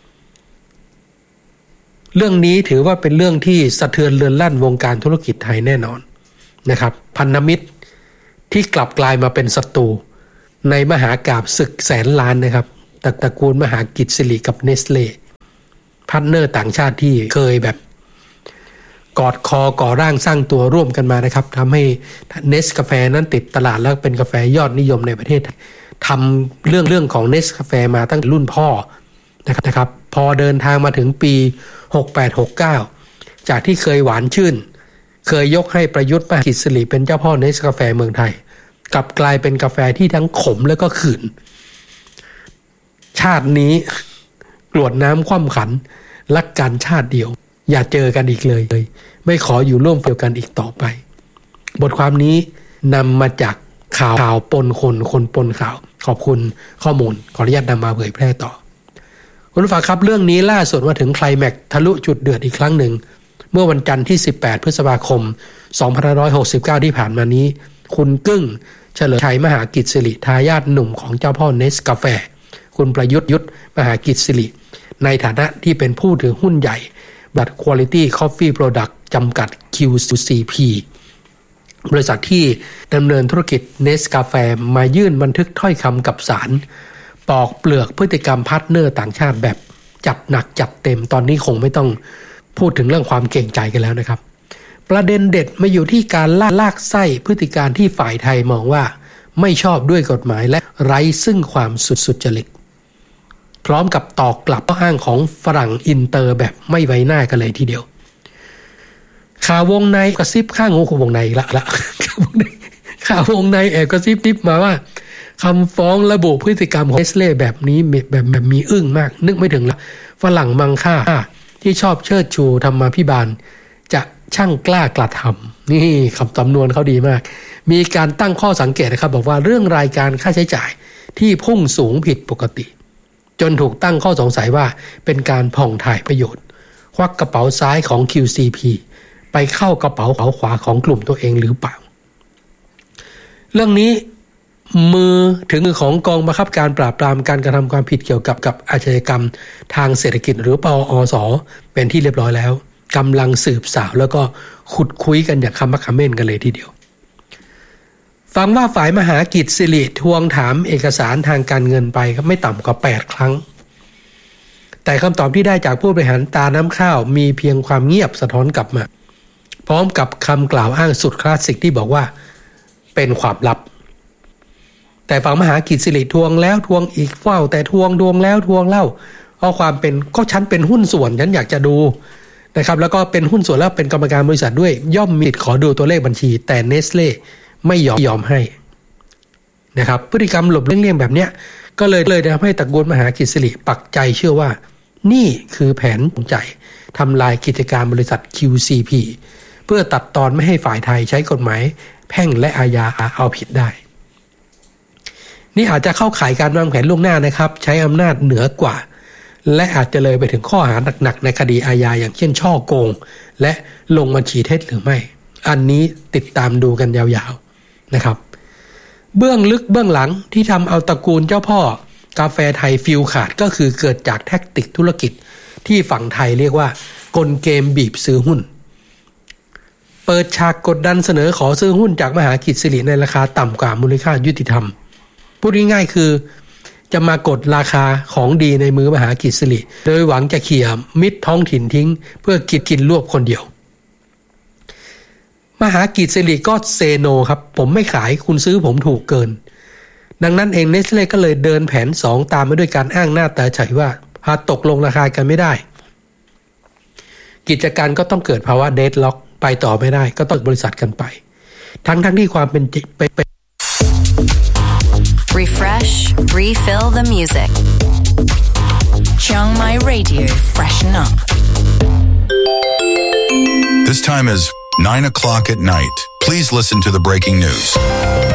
เรื่องนี้ถือว่าเป็นเรื่องที่สะเทือนเรือนลั่นวงการธุรกิจไทยแน่นอนนะครับพันธมิตรที่กลับกลายมาเป็นศัตรูในมหากาพย์ศึกแสนล้านนะครับตระกูลมหากิจสิริกับเนสเล่พาร์ทเนอร์ต่างชาติที่เคยแบบกอดคอก่อร่างสร้างตัวร่วมกันมานะครับทำให้เนสกาแฟนั้นติดตลาดแล้วเป็นกาแฟยอดนิยมในประเทศทำเรื่องเรื่องของเนสกาแฟมาตั้งแต่รุ่นพ่อนะครับพอเดินทางมาถึงปีหกแปด หกเก้าจากที่เคยหวานชื่นเคยยกให้ประยุทธ์มหากิจสิริเป็นเจ้าพ่อเนสกาแฟเมืองไทยกลับกลายเป็นกาแฟที่ทั้งขมแล้วก็ขื่นชาตินี้กรวดน้ำคว่ำขันรักกันชาติเดียวอย่าเจอกันอีกเลยไม่ขออยู่ร่วมเดียวกันอีกต่อไปบทความนี้นำมาจากข่าวข่าวปนคนคนปนข่าวขอบคุณข้อมูลขออนุญาตนำมาเผยแพร่ต่อคุณผู้ฟังครับเรื่องนี้ล่าสุดมาถึงไคลแม็กซ์ทะลุจุดเดือดอีกครั้งหนึ่งเมื่อวันจันทร์ที่สิบแปดพฤษภาคมสองพันห้าร้อยหกสิบเก้าที่ผ่านมานี้คุณกึ้งเฉลิมชัยมหากิจสิริทายาทหนุ่มของเจ้าพ่อเนสกาแฟคุณประยุทธ์ยุทธมหากิจสิริในฐานะที่เป็นผู้ถือหุ้นใหญ่บริษัท Quality Coffee Product จำกัด คิว ซี พี บริษัทที่ดำเนินธุรกิจเนสกาแฟมายื่นบันทึกถ้อยคำกับศาลปอกเปลือกพฤติกรรมพาร์ทเนอร์ต่างชาติแบบจัดหนักจัดเต็มตอนนี้คงไม่ต้องพูดถึงเรื่องความเก่งใจกันแล้วนะครับประเด็นเด็ดมาอยู่ที่การลากลากไส้พฤติการที่ฝ่ายไทยมองว่าไม่ชอบด้วยกฎหมายและไร้ซึ่งความสุดสุจริตพร้อมกับตอกกลับข้ออ้างของฝรั่งอินเตอร์แบบไม่ไว้หน้ากันเลยทีเดียวข่าววงในกระซิบข้างหูของวงในละละข่าววงในแอบกระซิบทิปมาว่าคำฟ้องระบุพฤติกรรมของเนสเล่แบบนี้แบบแบบมีอึ้งมากนึกไม่ถึงละฝรั่งมังค่าที่ชอบเชิดชูธรรมาภิบาลจะช่างกล้ากระทำนี่คำสำนวนเขาดีมากมีการตั้งข้อสังเกตนะครับบอกว่าเรื่องรายการค่าใช้จ่ายที่พุ่งสูงผิดปกติจนถูกตั้งข้อสงสัยว่าเป็นการผ่องถ่ายประโยชน์ควักกระเป๋าซ้ายของ คิว ซี พี ไปเข้ากระเป๋าขวาของกลุ่มตัวเองหรือเปล่าเรื่องนี้มือถึงมือของกองบังคับการปราบปรามการกระทำความผิดเกี่ยวกับกับอาชญากรรมทางเศรษฐกิจหรือปอส.เป็นที่เรียบร้อยแล้วกำลังสืบสาวแล้วก็ขุดคุยกันอย่างคำมักคำเม่นกันเลยทีเดียวฟังว่าฝ่ายมหากิจสิริทวงถามเอกสารทางการเงินไปครับไม่ต่ำกว่าแปดครั้งแต่คำตอบที่ได้จากผู้บริหารตาน้ำข้าวมีเพียงความเงียบสะท้อนกลับมาพร้อมกับคำกล่าวอ้างสุดคลาสสิกที่บอกว่าเป็นความลับแต่ฝั่งมหากิจสิริทวงแล้วทวงอีกเฝ้าแต่ทวงดวงแล้วทวงเล่าเอาความเป็นก็ฉันเป็นหุ้นส่วนฉันอยากจะดูนะครับแล้วก็เป็นหุ้นส่วนแล้วเป็นกรรมการบริษัทด้วยย่อมมีขอดูตัวเลขบัญชีแต่เนสเล่ไม่ยอมยอมให้นะครับพฤติกรรมหลบเลี่ยงๆแบบเนี้ยก็เลยเลยทำให้ตระกูลมหากิจสิริปักใจเชื่อว่านี่คือแผนจงใจทำลายกิจการบริษัท คิว ซี พี เพื่อตัดตอนไม่ให้ฝ่ายไทยใช้กฎหมายแพ่งและอาญาเอาผิดได้นี่อาจจะเข้าข่ายการวางแผนล่วงหน้านะครับใช้อำนาจเหนือกว่าและอาจจะเลยไปถึงข้อหาหนักๆในคดีอาญาอย่างเช่นฉ้อโกงและลงบัญชีเท็จหรือไม่อันนี้ติดตามดูกันยาวๆนะครับเบื้องลึกเบื้องหลังที่ทำเอาตระกูลเจ้าพ่อกาแฟไทยฟิวขาดก็คือเกิดจากแท็กติกธุรกิจที่ฝั่งไทยเรียกว่ากลเกมบีบซื้อหุ้นเปิดฉากกดดันเสนอขอซื้อหุ้นจากมหากิจสิริในราคาต่ำกว่ามูลค่ายุติธรรมพูดง่ายๆคือจะมากดราคาของดีในมือมหากิจสิริโดยหวังจะเขี่ยมิตรท้องถิ่นทิ้งเพื่อกินกินรวบคนเดียวมหากิจสิริก็เซโนครับผมไม่ขายคุณซื้อผมถูกเกินดังนั้นเองเนสเล่ก็เลยเดินแผนสองตามมาด้วยการอ้างหน้าตาเฉยว่าหากตกลงราคากันไม่ได้กิจการก็ต้องเกิดภาวะเดดล็อกไปต่อไม่ได้ก็ต้องบริษัทกันไปทั้งทั้งที่ความเป็นไป Refresh, refill the music. Chiang Mai Radio, freshen up. This time is nine o'clock at night. Please listen to the breaking news.